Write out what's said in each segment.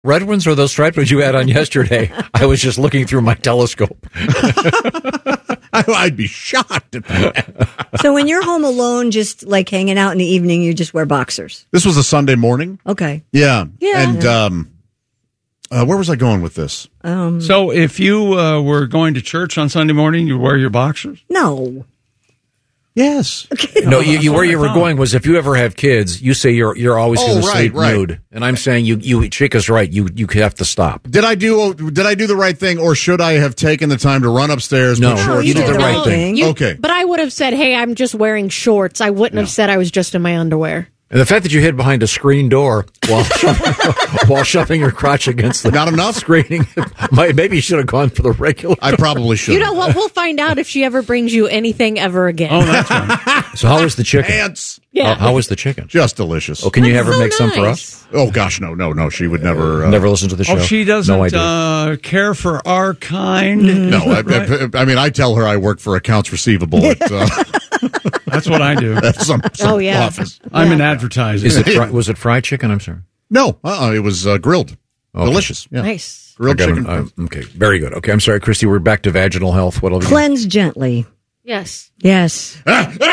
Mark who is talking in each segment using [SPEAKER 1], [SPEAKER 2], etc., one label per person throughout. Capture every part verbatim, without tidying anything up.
[SPEAKER 1] red ones or those striped ones you had on yesterday? I was just looking through my telescope.
[SPEAKER 2] I'd be shocked at that.
[SPEAKER 3] So when you're home alone, just like hanging out in the evening, you just wear boxers.
[SPEAKER 2] This was a Sunday morning.
[SPEAKER 3] Okay.
[SPEAKER 2] Yeah.
[SPEAKER 3] Yeah.
[SPEAKER 2] And um, uh, where was I going with this?
[SPEAKER 3] Um,
[SPEAKER 4] So if you uh, were going to church on Sunday morning, you wear your boxers?
[SPEAKER 3] no.
[SPEAKER 2] Yes.
[SPEAKER 1] No, you, you where you were
[SPEAKER 4] thought.
[SPEAKER 1] going was if you ever have kids, you say you're you're always
[SPEAKER 2] Oh,
[SPEAKER 1] going to
[SPEAKER 2] right,
[SPEAKER 1] sleep
[SPEAKER 2] right.
[SPEAKER 1] nude, and I'm saying you you Chick is right. You you have to stop.
[SPEAKER 2] Did I do Did I do the right thing, or should I have taken the time to run upstairs?
[SPEAKER 1] No,
[SPEAKER 2] put
[SPEAKER 1] no,
[SPEAKER 2] shorts
[SPEAKER 1] you did
[SPEAKER 2] on?
[SPEAKER 1] the right thing.
[SPEAKER 5] You-
[SPEAKER 2] Okay.
[SPEAKER 5] But I would have said, hey, I'm just wearing shorts. I wouldn't have said I was just in my underwear.
[SPEAKER 1] And the fact that you hid behind a screen door while shoving, while shoving your crotch against the
[SPEAKER 2] Not enough?
[SPEAKER 1] screening, might- maybe you should have gone for the regular.
[SPEAKER 2] I probably should.
[SPEAKER 5] You know what? We'll find out if she ever brings you anything ever again.
[SPEAKER 4] Oh, that's right.
[SPEAKER 1] So how was the chicken?
[SPEAKER 2] Pants.
[SPEAKER 5] Yeah.
[SPEAKER 1] How, how was the chicken?
[SPEAKER 2] Just delicious.
[SPEAKER 1] Oh, can you
[SPEAKER 5] That's
[SPEAKER 1] have her
[SPEAKER 5] so
[SPEAKER 1] make some for
[SPEAKER 5] nice.
[SPEAKER 1] us?
[SPEAKER 2] Oh, gosh, no, no, no. She would never. Uh,
[SPEAKER 1] Never listen to the show.
[SPEAKER 4] Oh, she doesn't
[SPEAKER 1] No idea.
[SPEAKER 4] uh, care for our kind?
[SPEAKER 2] No, I, I, I mean, I tell her I work for accounts receivable at uh,
[SPEAKER 4] That's what I do.
[SPEAKER 2] some, some
[SPEAKER 5] Oh, yeah.
[SPEAKER 2] office.
[SPEAKER 4] I'm
[SPEAKER 5] Yeah.
[SPEAKER 4] an advertiser.
[SPEAKER 1] Is it fri- was it fried chicken? I'm sorry.
[SPEAKER 2] No, uh-uh, it was uh, grilled.
[SPEAKER 1] Okay.
[SPEAKER 2] Delicious. Yeah.
[SPEAKER 5] Nice.
[SPEAKER 2] Grilled
[SPEAKER 1] I got
[SPEAKER 2] chicken.
[SPEAKER 1] an- uh, okay, very good. Okay, I'm sorry, Christy. We're back to vaginal health. What'll be?
[SPEAKER 3] Cleanse gently.
[SPEAKER 5] Yes.
[SPEAKER 3] Yes.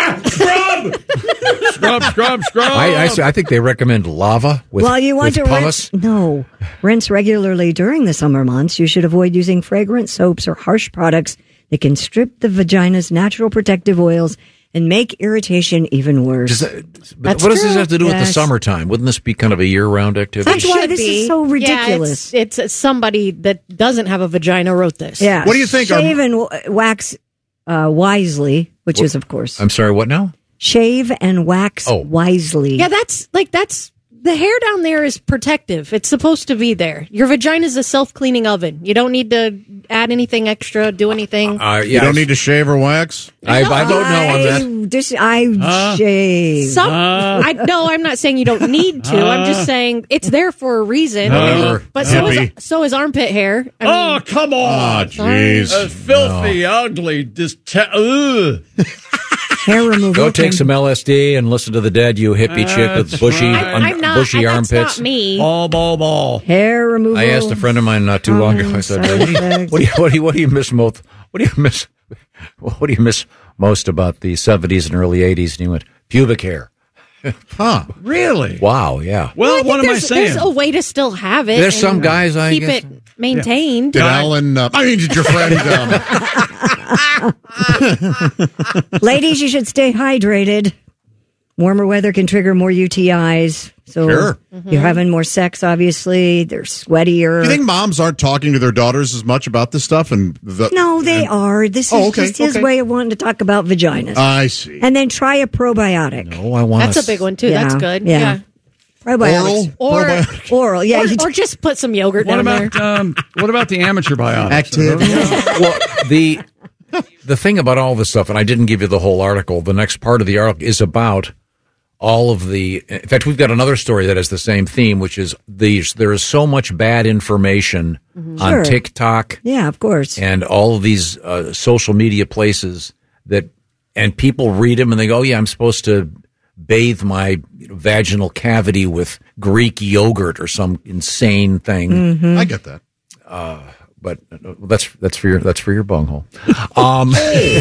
[SPEAKER 2] Scrub!
[SPEAKER 4] Scrub, scrub, scrub.
[SPEAKER 1] I, I, I think they recommend lava with,
[SPEAKER 3] Well, you want
[SPEAKER 1] with
[SPEAKER 3] to
[SPEAKER 1] pumice.
[SPEAKER 3] rinse? No, rinse regularly during the summer months. You should avoid using fragrant soaps or harsh products that can strip the vagina's natural protective oils and make irritation even worse.
[SPEAKER 1] Does that- but
[SPEAKER 5] That's
[SPEAKER 1] what does this
[SPEAKER 5] true.
[SPEAKER 1] have to do with the
[SPEAKER 3] Yes.
[SPEAKER 1] summertime? Wouldn't this be kind of a year-round activity?
[SPEAKER 3] That's why
[SPEAKER 5] Should
[SPEAKER 3] this
[SPEAKER 5] be.
[SPEAKER 3] is so ridiculous.
[SPEAKER 5] Yeah, it's, it's somebody that doesn't have a vagina wrote this.
[SPEAKER 3] Yeah.
[SPEAKER 2] What do you think?
[SPEAKER 3] Shave and w- wax uh, wisely, which is, of course,
[SPEAKER 1] I'm sorry. What now?
[SPEAKER 3] shave and wax
[SPEAKER 1] Oh.
[SPEAKER 3] wisely.
[SPEAKER 5] Yeah, that's like that's the hair down there is protective. It's supposed to be there. Your vagina is a self-cleaning oven. You don't need to add anything extra, do anything.
[SPEAKER 1] Uh,
[SPEAKER 2] You don't need to shave or wax?
[SPEAKER 1] I, I vote no on that.
[SPEAKER 3] I, dis- I shave.
[SPEAKER 5] Some, I no, I'm not saying you don't need to. I'm just saying it's there for a reason.
[SPEAKER 1] Whatever.
[SPEAKER 5] But so is,
[SPEAKER 2] Hippie.
[SPEAKER 5] so is armpit hair. I mean,
[SPEAKER 4] Oh, come
[SPEAKER 2] Ah,
[SPEAKER 4] on.
[SPEAKER 2] jeez.
[SPEAKER 4] Uh, filthy, ugly, just te- ugh.
[SPEAKER 3] Hair removal.
[SPEAKER 1] Go take
[SPEAKER 3] can-
[SPEAKER 1] some L S D and listen to the dead, you hippie chick with
[SPEAKER 4] That's
[SPEAKER 1] bushy,
[SPEAKER 4] right.
[SPEAKER 1] un-
[SPEAKER 5] I'm not.
[SPEAKER 1] bushy
[SPEAKER 5] I, that's
[SPEAKER 1] armpits.
[SPEAKER 5] not me.
[SPEAKER 4] Ball, ball, ball.
[SPEAKER 3] hair removal.
[SPEAKER 1] I asked a friend of mine not too long ago. I said,
[SPEAKER 3] Side
[SPEAKER 1] "What do you,
[SPEAKER 3] effects.
[SPEAKER 1] what do you, what do you, what do you miss most? What do you miss? What do you miss most about the seventies and early eighties?" And he went, "Pubic hair."
[SPEAKER 2] Huh.
[SPEAKER 4] Really?
[SPEAKER 1] Wow, yeah.
[SPEAKER 4] Well,
[SPEAKER 5] I think
[SPEAKER 4] what am I
[SPEAKER 5] there's,
[SPEAKER 4] saying?
[SPEAKER 5] There's a way to still have it.
[SPEAKER 1] There's
[SPEAKER 5] and
[SPEAKER 1] some guys I
[SPEAKER 5] keep
[SPEAKER 1] guess-
[SPEAKER 5] it maintained.
[SPEAKER 2] Did Alan, uh, I mean, did your friend, um,
[SPEAKER 3] Ladies, you should stay hydrated. Warmer weather can trigger more U T Is. So
[SPEAKER 2] Sure.
[SPEAKER 3] you're having more sex, obviously. They're sweatier.
[SPEAKER 2] do you think moms aren't talking to their daughters as much about this stuff? And the,
[SPEAKER 3] no, they are. This is
[SPEAKER 2] Oh, okay,
[SPEAKER 3] just his
[SPEAKER 2] okay.
[SPEAKER 3] way of wanting to talk about vaginas.
[SPEAKER 2] I see.
[SPEAKER 3] and then try a probiotic.
[SPEAKER 1] Oh, I want.
[SPEAKER 5] That's a big one too.
[SPEAKER 3] Yeah,
[SPEAKER 5] That's good.
[SPEAKER 3] yeah.
[SPEAKER 5] Yeah.
[SPEAKER 3] Probiotics.
[SPEAKER 5] Or
[SPEAKER 2] Probiotic.
[SPEAKER 3] Oral. Yeah.
[SPEAKER 5] or,
[SPEAKER 3] you
[SPEAKER 5] or just put some yogurt
[SPEAKER 4] What
[SPEAKER 5] down
[SPEAKER 4] about
[SPEAKER 5] there.
[SPEAKER 4] um, what about the amateur biotics?
[SPEAKER 2] Active.
[SPEAKER 1] Well, the the thing about all this stuff, and I didn't give you the whole article. The next part of the article is about all of the. In fact, we've got another story that has the same theme, which is these. There is so much bad information on
[SPEAKER 3] Sure.
[SPEAKER 1] TikTok
[SPEAKER 3] yeah, of course.
[SPEAKER 1] and all of these uh, social media places that, and people read them and they go, "Oh, yeah, I'm supposed to bathe my vaginal cavity with Greek yogurt or some insane thing."
[SPEAKER 2] I get that.
[SPEAKER 1] But uh, that's that's for your that's for your bunghole. Um,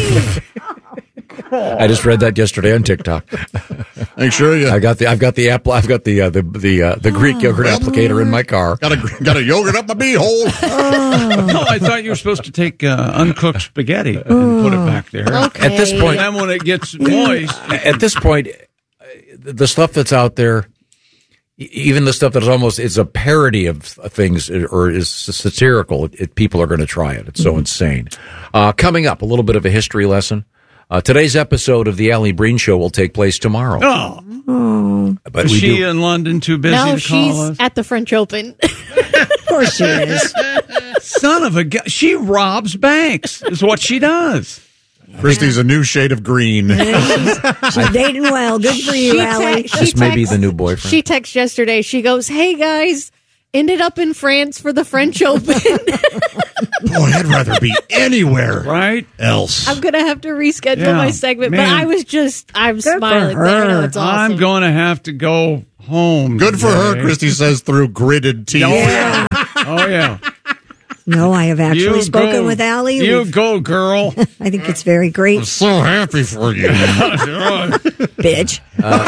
[SPEAKER 1] I just read that yesterday on TikTok.
[SPEAKER 2] Make sure you
[SPEAKER 1] I got the I've got the apple I've got the uh, the the uh, the Greek yogurt applicator in my car.
[SPEAKER 2] got a got a yogurt up my beehole.
[SPEAKER 4] No, I thought you were supposed to take uh, uncooked spaghetti and put it back there.
[SPEAKER 5] Okay.
[SPEAKER 1] At this point,
[SPEAKER 4] And then when it gets moist,
[SPEAKER 1] at this point, uh, the stuff that's out there, e- even the stuff that is almost is a parody of things or is satirical, it, it, people are going to try it. It's so insane. Uh, coming up, a little bit of a history lesson. Uh, today's episode of the Allie Breen Show will take place tomorrow.
[SPEAKER 4] oh,
[SPEAKER 1] But
[SPEAKER 4] is
[SPEAKER 1] we
[SPEAKER 4] she
[SPEAKER 1] do.
[SPEAKER 4] in London too busy
[SPEAKER 5] No,
[SPEAKER 4] to call
[SPEAKER 5] she's
[SPEAKER 4] us?
[SPEAKER 5] at the French Open.
[SPEAKER 3] Of course she is.
[SPEAKER 4] Son of a gu- she robs banks is what she does.
[SPEAKER 2] Christy's a new shade of green.
[SPEAKER 3] She's dating well. Good for you,
[SPEAKER 5] She
[SPEAKER 3] Allie.
[SPEAKER 5] te- she
[SPEAKER 1] This may be
[SPEAKER 5] text-
[SPEAKER 1] the new boyfriend.
[SPEAKER 5] She texted yesterday. She goes, "Hey guys, ended up in France for the French Open.
[SPEAKER 2] Boy, I'd rather be anywhere
[SPEAKER 4] Right?
[SPEAKER 2] else.
[SPEAKER 5] I'm gonna have to reschedule
[SPEAKER 4] Yeah,
[SPEAKER 5] my segment."
[SPEAKER 4] man.
[SPEAKER 5] But I was just, I'm
[SPEAKER 3] for
[SPEAKER 5] smiling.
[SPEAKER 3] her.
[SPEAKER 5] I know it's awesome.
[SPEAKER 4] I'm going to have to go home.
[SPEAKER 2] Good for her,
[SPEAKER 4] today.
[SPEAKER 2] Christy says, through gritted teeth.
[SPEAKER 4] Oh, yeah. Oh, yeah.
[SPEAKER 3] No, I have actually
[SPEAKER 4] You
[SPEAKER 3] spoken
[SPEAKER 4] go.
[SPEAKER 3] with Allie.
[SPEAKER 4] You
[SPEAKER 3] We've-
[SPEAKER 4] go, girl.
[SPEAKER 3] I think it's very great,
[SPEAKER 2] I'm so happy for you.
[SPEAKER 3] bitch.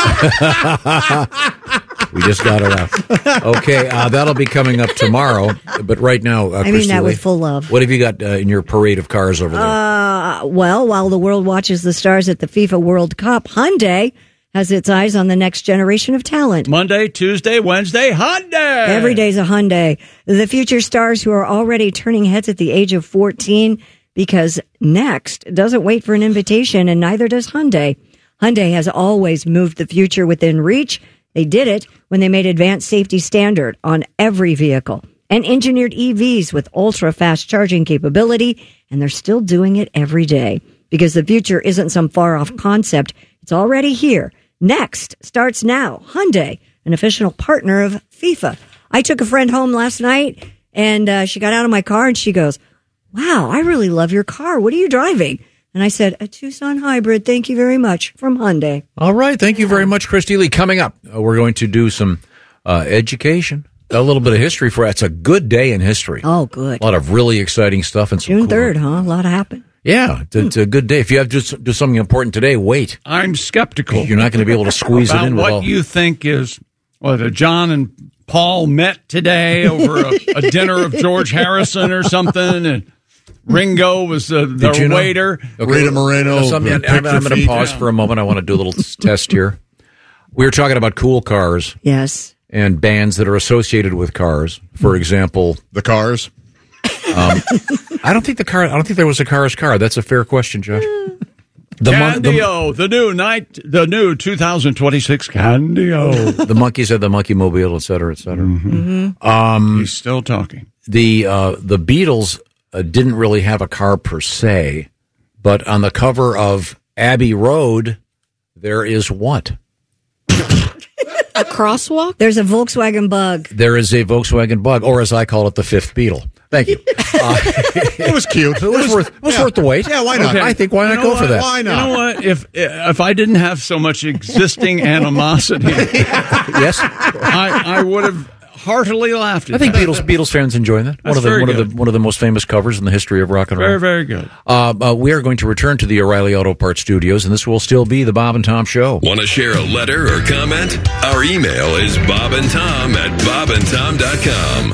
[SPEAKER 1] We just got it out. Okay, uh, that'll be coming up tomorrow. But right now, uh,
[SPEAKER 3] I mean
[SPEAKER 1] Christy
[SPEAKER 3] that
[SPEAKER 1] Lee,
[SPEAKER 3] with full love.
[SPEAKER 1] what have you got uh, in your parade of cars over there?
[SPEAKER 3] Uh, well, while the world watches the stars at the FIFA World Cup, Hyundai has its eyes on the next generation of talent.
[SPEAKER 4] Monday, Tuesday, Wednesday, Hyundai.
[SPEAKER 3] Every day's a Hyundai. The future stars who are already turning heads at the age of fourteen, because Next doesn't wait for an invitation, and neither does Hyundai. Hyundai has always moved the future within reach. They did it when they made advanced safety standard on every vehicle and engineered E Vs with ultra-fast charging capability, and they're still doing it every day because the future isn't some far-off concept. It's already here. Next starts now. Hyundai, an official partner of FIFA. I took a friend home last night, and uh, she got out of my car, and she goes, wow, I really love your car. What are you driving? And I said, a Tucson hybrid. Thank you very much, from Hyundai.
[SPEAKER 1] All right. Thank you very much, Christy Lee. Coming up, uh, we're going to do some uh, education, a little bit of history for It's a good day in history.
[SPEAKER 3] Oh, good.
[SPEAKER 1] A lot of really exciting stuff. And some
[SPEAKER 3] June
[SPEAKER 1] cool-
[SPEAKER 3] third, huh? A lot happened.
[SPEAKER 1] Yeah, it's, it's a good day. If you have to s- do something important today, wait.
[SPEAKER 4] I'm skeptical.
[SPEAKER 1] You're not going to be able to squeeze
[SPEAKER 4] about
[SPEAKER 1] it in with
[SPEAKER 4] what
[SPEAKER 1] all.
[SPEAKER 4] you think is whether John and Paul met today over a, a dinner of George Harrison or something, and Ringo was uh, their
[SPEAKER 1] you know?
[SPEAKER 4] waiter.
[SPEAKER 1] Okay,
[SPEAKER 2] Rita Moreno,
[SPEAKER 1] so I'm, I'm,
[SPEAKER 2] picked
[SPEAKER 1] I'm
[SPEAKER 2] her
[SPEAKER 1] going to
[SPEAKER 2] feet.
[SPEAKER 1] pause for a moment. I want to do a little s- test here. We were talking about cool cars
[SPEAKER 3] Yes.
[SPEAKER 1] and bands that are associated with cars. For example,
[SPEAKER 2] The Cars.
[SPEAKER 1] I don't think the car. I don't think there was a Cars car. That's a fair question, Josh. The, mon- the,
[SPEAKER 4] Candio, the new night, the new two thousand twenty-six Candio.
[SPEAKER 1] the monkeys had the Monkey Mobile, et cetera, et cetera.
[SPEAKER 4] He's still talking.
[SPEAKER 1] The uh, the Beatles uh, didn't really have a car per se, but on the cover of Abbey Road, there is what?
[SPEAKER 5] A crosswalk?
[SPEAKER 3] There's a Volkswagen Bug.
[SPEAKER 1] There is a Volkswagen Bug, or as I call it, the fifth Beetle. Thank you. Uh,
[SPEAKER 2] It was cute.
[SPEAKER 1] it was worth it was
[SPEAKER 2] yeah.
[SPEAKER 1] worth the wait.
[SPEAKER 2] Yeah, why not?
[SPEAKER 1] I think why
[SPEAKER 4] You
[SPEAKER 1] not
[SPEAKER 4] know
[SPEAKER 1] go for
[SPEAKER 4] what?
[SPEAKER 1] that?
[SPEAKER 2] Why
[SPEAKER 4] You
[SPEAKER 2] not?
[SPEAKER 4] know what? If if I didn't have so much existing animosity,
[SPEAKER 1] Yes,
[SPEAKER 4] I, I would have heartily laughed at
[SPEAKER 1] I think
[SPEAKER 4] that.
[SPEAKER 1] Beatles Beatles fans enjoy that. One
[SPEAKER 4] That's
[SPEAKER 1] of the
[SPEAKER 4] very
[SPEAKER 1] one of
[SPEAKER 4] good.
[SPEAKER 1] the one of the most famous covers in the history of rock and roll.
[SPEAKER 4] Very, very good.
[SPEAKER 1] Uh, uh, we are going to return to the O'Reilly Auto Parts Studios, and this will still be the Bob and Tom Show.
[SPEAKER 6] Want to share a letter or comment? Our email is bobandtom at bobandtom dot com.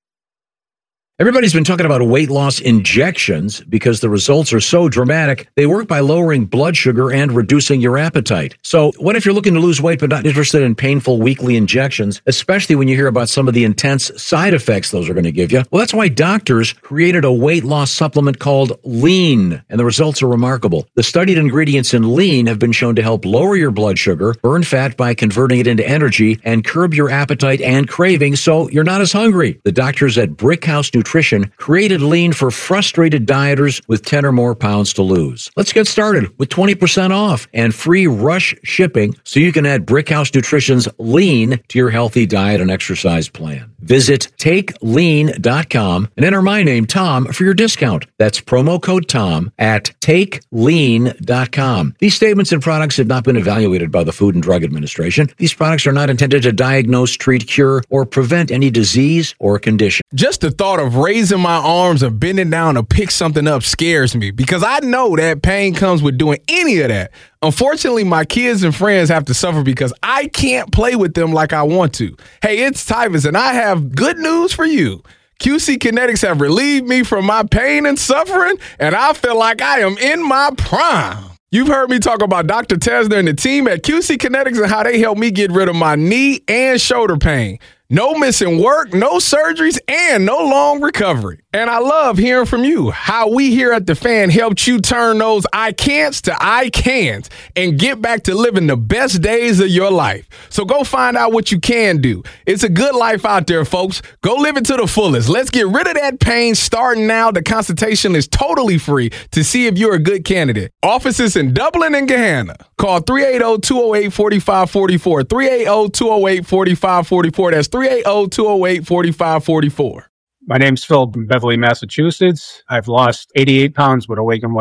[SPEAKER 1] Everybody's been talking about weight loss injections because the results are so dramatic. They work by lowering blood sugar and reducing your appetite. So what if you're looking to lose weight but not interested in painful weekly injections, especially when you hear about some of the intense side effects those are going to give you? Well, that's why doctors created a weight loss supplement called Lean, and the results are remarkable. The studied ingredients in Lean have been shown to help lower your blood sugar, burn fat by converting it into energy, and curb your appetite and cravings so you're not as hungry. The doctors at Brickhouse Nutrition created Lean for frustrated dieters with ten or more pounds to lose. Let's get started with twenty percent off and free rush shipping so you can add Brickhouse Nutrition's Lean to your healthy diet and exercise plan. Visit take lean dot com and enter my name, Tom, for your discount. That's promo code Tom at take lean dot com. These statements and products have not been evaluated by the Food and Drug Administration. These products are not intended to diagnose, treat, cure, or prevent any disease or condition.
[SPEAKER 7] Just the thought of raising my arms or bending down to pick something up scares me because I know that pain comes with doing any of that. Unfortunately, my kids and friends have to suffer because I can't play with them like I want to. Hey, it's Tyvus, and I have good news for you. Q C Kinetics have relieved me from my pain and suffering, and I feel like I am in my prime. You've heard me talk about Doctor Tesner and the team at Q C Kinetics and how they helped me get rid of my knee and shoulder pain. No missing work, no surgeries, and no long recovery. And I love hearing from you, how we here at The Fan helped you turn those I can'ts to I can'ts and get back to living the best days of your life. So go find out what you can do. It's a good life out there, folks. Go live it to the fullest. Let's get rid of that pain starting now. The consultation is totally free to see if you're a good candidate. Offices in Dublin and Gahanna. Call three eight zero, two zero eight, four five four four, three eight zero, two zero eight, four five four four. That's three eight zero, two zero eight, four five four four.
[SPEAKER 8] My name's Phil from Beverly, Massachusetts. I've lost eighty-eight pounds with Awaken one eighty.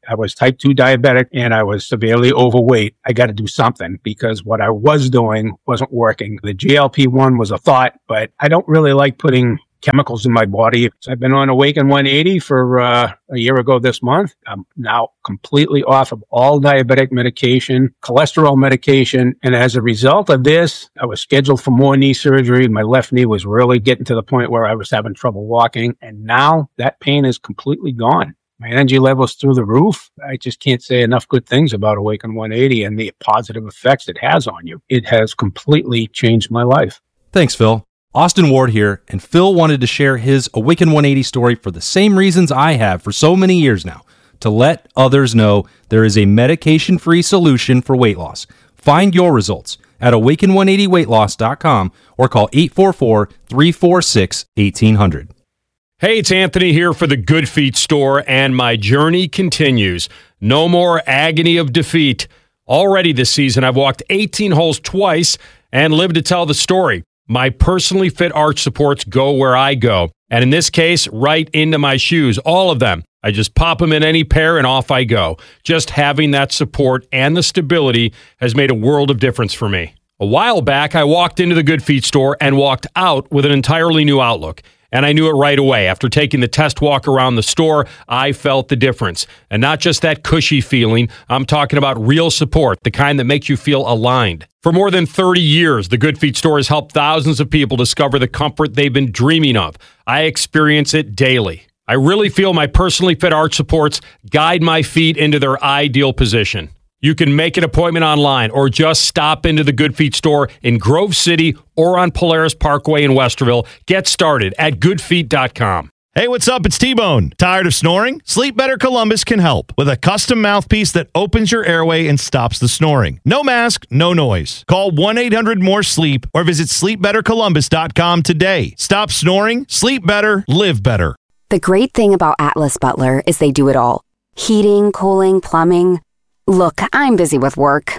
[SPEAKER 8] I was type two diabetic and I was severely overweight. I got to do something because what I was doing wasn't working. The G L P one was a thought, but I don't really like putting chemicals in my body. So I've been on Awaken one eighty for uh, a year ago this month. I'm now completely off of all diabetic medication, cholesterol medication. And as a result of this, I was scheduled for more knee surgery. My left knee was really getting to the point where I was having trouble walking. And now that pain is completely gone. My energy level's through the roof. I just can't say enough good things about Awaken one eighty and the positive effects it has on you. It has completely changed my life.
[SPEAKER 9] Thanks, Phil. Austin Ward here, and Phil wanted to share his Awaken one eighty story for the same reasons I have for so many years now, to let others know there is a medication-free solution for weight loss. Find your results at awaken one eighty weight loss dot com or call eight four four, three four six, one eight zero zero.
[SPEAKER 10] Hey, it's Anthony here for the Good Feet store, and my journey continues. No more agony of defeat. Already this season, I've walked eighteen holes twice and lived to tell the story. My personally fit arch supports go where I go. And in this case, right into my shoes, all of them. I just pop them in any pair and off I go. Just having that support and the stability has made a world of difference for me. A while back, I walked into the Good Feet store and walked out with an entirely new outlook. And I knew it right away. After taking the test walk around the store, I felt the difference. And not just that cushy feeling, I'm talking about real support, the kind that makes you feel aligned. For more than thirty years, the Good Feet store has helped thousands of people discover the comfort they've been dreaming of. I experience it daily. I really feel my personally fit arch supports guide my feet into their ideal position. You can make an appointment online or just stop into the Good Feet store in Grove City or on Polaris Parkway in Westerville. Get started at good feet dot com.
[SPEAKER 11] Hey, what's up? It's T-Bone. Tired of snoring? Sleep Better Columbus can help with a custom mouthpiece that opens your airway and stops the snoring. No mask, no noise. Call one eight hundred more sleep or visit sleep better columbus dot com today. Stop snoring, sleep better, live better.
[SPEAKER 12] The great thing about Atlas Butler is they do it all. Heating, cooling, plumbing. Look, I'm busy with work.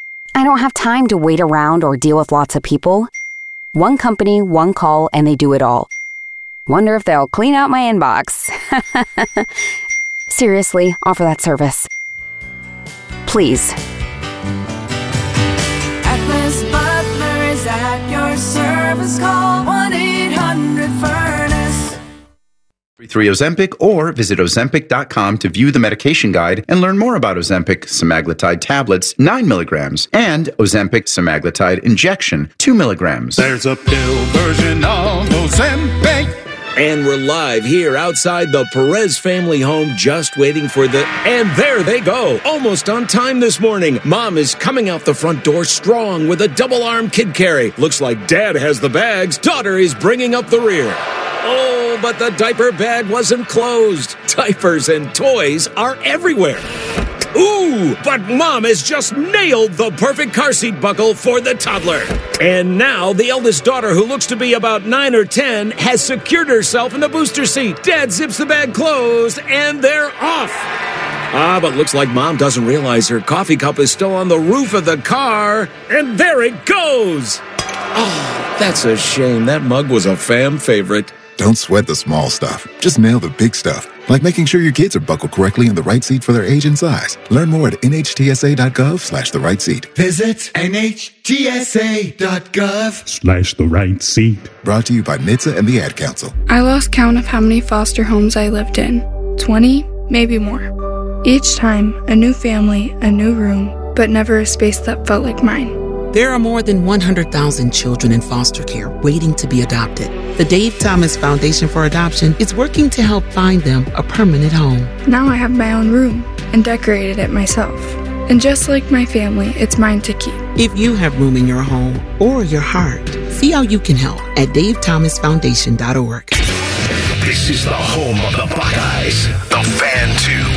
[SPEAKER 12] I don't have time to wait around or deal with lots of people. One company, one call, and they do it all. Wonder if they'll clean out my inbox. Seriously, offer that service. Please.
[SPEAKER 13] Atlas Butler is at your service. Call one eight hundred furnace.
[SPEAKER 14] three Ozempic or visit ozempic dot com to view the medication guide and learn more about Ozempic semaglutide tablets, nine milligrams, and Ozempic semaglutide injection, two milligrams.
[SPEAKER 15] There's a pill version of Ozempic.
[SPEAKER 16] And we're live here outside the Perez family home, just waiting for the... And there they go, almost on time this morning. Mom is coming out the front door strong with a double-arm kid carry. Looks like Dad has the bags. Daughter is bringing up the rear. Oh, but the diaper bag wasn't closed. Diapers and toys are everywhere. Ooh, but Mom has just nailed the perfect car seat buckle for the toddler. And now the eldest daughter, who looks to be about nine or ten, has secured herself in the booster seat. Dad zips the bag closed, and they're off. Ah, but looks like Mom doesn't realize her coffee cup is still on the roof of the car. And there it goes. Oh, that's a shame. That mug was a fam favorite.
[SPEAKER 17] Don't sweat the small stuff. Just nail the big stuff, like making sure your kids are buckled correctly in the right seat for their age and size. Learn more at N H T S A dot gov slash the right seat.
[SPEAKER 18] Visit N H T S A dot gov
[SPEAKER 17] Slash the right seat. Brought to you by N H T S A and the Ad Council.
[SPEAKER 19] I lost count of how many foster homes I lived in. twenty, maybe more. Each time, a new family, a new room, but never a space that felt like mine.
[SPEAKER 20] There are more than one hundred thousand children in foster care waiting to be adopted. The Dave Thomas Foundation for Adoption is working to help find them a permanent home.
[SPEAKER 19] Now I have my own room and decorated it myself. And just like my family, it's mine to keep.
[SPEAKER 20] If you have room in your home or your heart, see how you can help at dave thomas foundation dot org.
[SPEAKER 21] This is the home of the Buckeyes, the Fan two.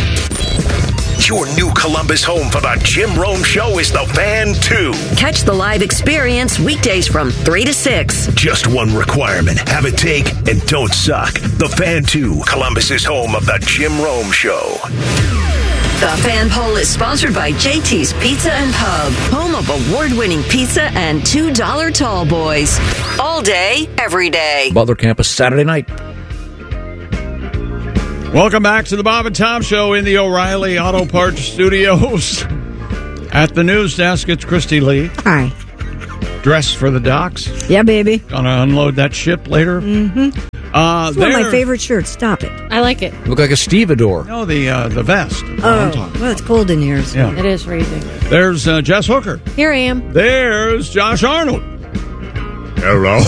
[SPEAKER 21] Your new Columbus home for the Jim Rome Show is the Fan two.
[SPEAKER 22] Catch the live experience weekdays from three to six.
[SPEAKER 21] Just one requirement. Have a take and don't suck. The Fan two, Columbus's home of the Jim Rome Show.
[SPEAKER 22] The Fan Poll is sponsored by J T's Pizza and Pub, home of award-winning pizza and two dollar tall boys. All day, every day.
[SPEAKER 1] Butler campus Saturday night.
[SPEAKER 4] Welcome back to the Bob and Tom Show in the O'Reilly Auto Parts Studios. At the news desk, it's Christy Lee.
[SPEAKER 3] Hi.
[SPEAKER 4] Dressed for the docks.
[SPEAKER 3] Yeah, baby.
[SPEAKER 4] Gonna unload that ship later.
[SPEAKER 3] Mm-hmm.
[SPEAKER 4] Uh,
[SPEAKER 3] It's one of my
[SPEAKER 4] there-
[SPEAKER 3] favorite shirts. Stop it.
[SPEAKER 5] I like it.
[SPEAKER 1] Look like a stevedore.
[SPEAKER 4] No, the uh, the vest.
[SPEAKER 3] Oh, well, it's cold in here. So.
[SPEAKER 4] Yeah.
[SPEAKER 5] It is freezing.
[SPEAKER 4] There's uh, Jess Hooker.
[SPEAKER 5] Here I am.
[SPEAKER 4] There's Josh Arnold.
[SPEAKER 2] Hello.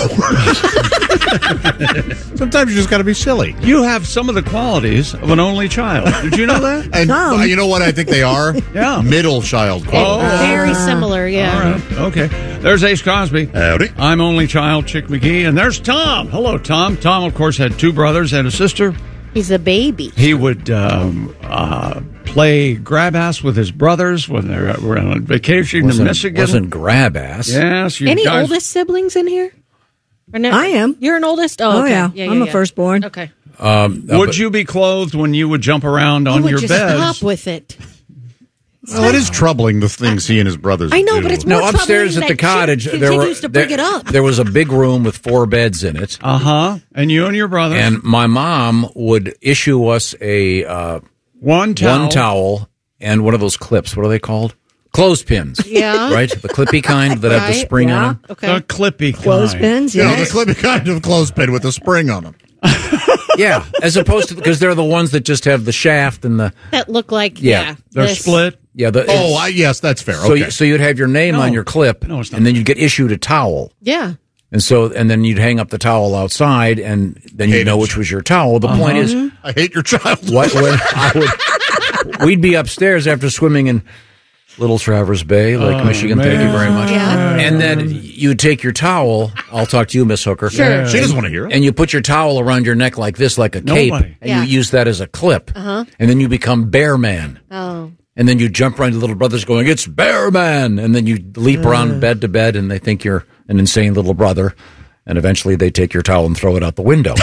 [SPEAKER 2] Sometimes you just got to be silly.
[SPEAKER 4] You have some of the qualities of an only child. Did you know that?
[SPEAKER 2] And uh, you know what I think they are?
[SPEAKER 4] Yeah.
[SPEAKER 2] Middle child qualities.
[SPEAKER 5] Very similar, yeah.
[SPEAKER 4] All right. Okay. There's Ace Crosby.
[SPEAKER 2] Howdy.
[SPEAKER 4] I'm only child Chick McGee. And there's Tom. Hello, Tom. Tom, of course, had two brothers and a sister.
[SPEAKER 5] He's a baby.
[SPEAKER 4] He would um, uh, play grab ass with his brothers when they were on vacation
[SPEAKER 1] Wasn't-
[SPEAKER 4] in Michigan.
[SPEAKER 1] wasn't grab ass.
[SPEAKER 4] Yes. You
[SPEAKER 5] Any
[SPEAKER 4] guys,
[SPEAKER 5] oldest siblings in here? Or no?
[SPEAKER 3] I am.
[SPEAKER 5] You're an oldest? Oh,
[SPEAKER 3] Oh,
[SPEAKER 5] okay.
[SPEAKER 3] yeah.
[SPEAKER 5] yeah,
[SPEAKER 3] I'm
[SPEAKER 5] yeah,
[SPEAKER 3] a
[SPEAKER 5] yeah.
[SPEAKER 3] firstborn.
[SPEAKER 5] Okay.
[SPEAKER 1] Um, uh,
[SPEAKER 4] Would
[SPEAKER 1] but-
[SPEAKER 4] you be clothed when you would jump around on
[SPEAKER 5] you would
[SPEAKER 4] your
[SPEAKER 5] just
[SPEAKER 4] beds?
[SPEAKER 5] stop with it.
[SPEAKER 2] Well, it is troubling the things he and his brothers
[SPEAKER 5] I know,
[SPEAKER 2] do.
[SPEAKER 5] but it's more
[SPEAKER 1] No, upstairs
[SPEAKER 5] troubling
[SPEAKER 1] at the
[SPEAKER 5] that
[SPEAKER 1] cottage,
[SPEAKER 5] Chick
[SPEAKER 1] there were
[SPEAKER 5] continues to bring
[SPEAKER 1] there,
[SPEAKER 5] it up.
[SPEAKER 1] there was a big room with four beds in it,
[SPEAKER 4] Uh huh. And you and your brothers.
[SPEAKER 1] and my mom would issue us a uh,
[SPEAKER 4] one towel.
[SPEAKER 1] one towel and one of those clips. What are they called? Clothespins.
[SPEAKER 5] Yeah.
[SPEAKER 1] Right, the clippy kind that have the
[SPEAKER 5] Right,
[SPEAKER 1] spring
[SPEAKER 3] yeah.
[SPEAKER 1] on them.
[SPEAKER 5] Okay.
[SPEAKER 4] The clippy kind.
[SPEAKER 3] Clothespins,
[SPEAKER 2] You know,
[SPEAKER 3] yes.
[SPEAKER 2] the clippy kind of clothespin with a spring on them.
[SPEAKER 1] Yeah, as opposed to because they're the ones that just have the shaft and the
[SPEAKER 5] That look like,
[SPEAKER 1] Yeah.
[SPEAKER 5] yeah.
[SPEAKER 4] They're
[SPEAKER 5] this.
[SPEAKER 4] split.
[SPEAKER 1] yeah. The,
[SPEAKER 2] Oh, I, yes, that's fair.
[SPEAKER 1] so
[SPEAKER 2] Okay.
[SPEAKER 1] you, so you'd have your name
[SPEAKER 4] No.
[SPEAKER 1] on your clip,
[SPEAKER 4] No, it's not.
[SPEAKER 1] and then you'd get issued a towel.
[SPEAKER 5] Yeah.
[SPEAKER 1] And so, and then you'd hang up the towel outside, and then you'd
[SPEAKER 2] Hate
[SPEAKER 1] know
[SPEAKER 2] it.
[SPEAKER 1] which was your towel. The point is,
[SPEAKER 2] I hate your child.
[SPEAKER 1] what when I would, we'd be upstairs after swimming in Little Traverse Bay, Lake
[SPEAKER 4] Oh,
[SPEAKER 1] Michigan. Thank you
[SPEAKER 4] man.
[SPEAKER 1] very much.
[SPEAKER 5] Yeah.
[SPEAKER 1] And then you'd take your towel. I'll talk to you, Miss Hooker.
[SPEAKER 5] Sure.
[SPEAKER 2] She doesn't want to hear it.
[SPEAKER 1] And you put your towel around your neck like this, like a cape,
[SPEAKER 4] Nobody.
[SPEAKER 1] and
[SPEAKER 5] Yeah.
[SPEAKER 1] you use that as a clip.
[SPEAKER 5] Uh-huh.
[SPEAKER 1] And then you become Bear Man.
[SPEAKER 5] Oh.
[SPEAKER 1] And then you jump around to little brothers going, "It's Bear Man!" And then you leap around bed to bed, and they think you're an insane little brother. And eventually they take your towel and throw it out the window.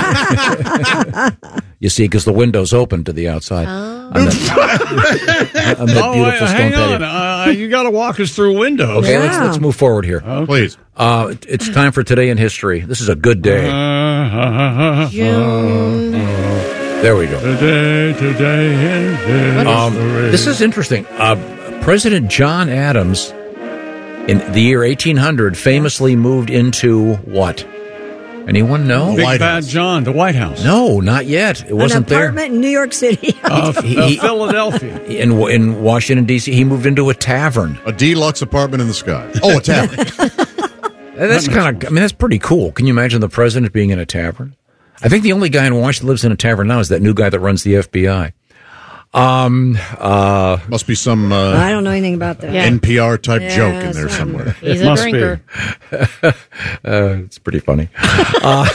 [SPEAKER 1] You see, because the window's open to the outside. On that, on that
[SPEAKER 4] Oh,
[SPEAKER 1] beautiful
[SPEAKER 4] wait, hang
[SPEAKER 1] stone
[SPEAKER 4] on.
[SPEAKER 1] patio.
[SPEAKER 4] Uh, you got to walk us through windows.
[SPEAKER 1] Okay, let's, let's move forward here.
[SPEAKER 2] Please.
[SPEAKER 1] Uh, it- it's time for Today in History. This is a good day.
[SPEAKER 4] Uh,
[SPEAKER 5] June.
[SPEAKER 1] There we go.
[SPEAKER 4] Today, today in
[SPEAKER 1] Um,
[SPEAKER 4] history.
[SPEAKER 1] this is interesting. Uh, President John Adams, in the year eighteen hundred, famously moved into what? Anyone know?
[SPEAKER 4] Big Bad John, the White House.
[SPEAKER 1] No, not yet. It wasn't
[SPEAKER 3] An apartment in New York City.
[SPEAKER 4] Uh,
[SPEAKER 1] He-
[SPEAKER 4] uh,
[SPEAKER 1] he-
[SPEAKER 4] Philadelphia.
[SPEAKER 1] there. In in Washington D C, he moved into a tavern.
[SPEAKER 2] A deluxe apartment in the sky. Oh, a tavern.
[SPEAKER 1] That's kind of. I mean, that's pretty cool. Can you imagine the president being in a tavern? I think the only guy in Washington lives in a tavern now is that new guy that runs the F B I. Um. Uh.
[SPEAKER 2] Must be some uh,
[SPEAKER 3] I don't know anything about that.
[SPEAKER 2] N P R type
[SPEAKER 3] Yeah,
[SPEAKER 2] joke in there
[SPEAKER 3] some-
[SPEAKER 2] somewhere.
[SPEAKER 5] He's
[SPEAKER 4] It
[SPEAKER 5] a
[SPEAKER 4] must
[SPEAKER 5] drinker.
[SPEAKER 1] uh, it's pretty funny. Uh,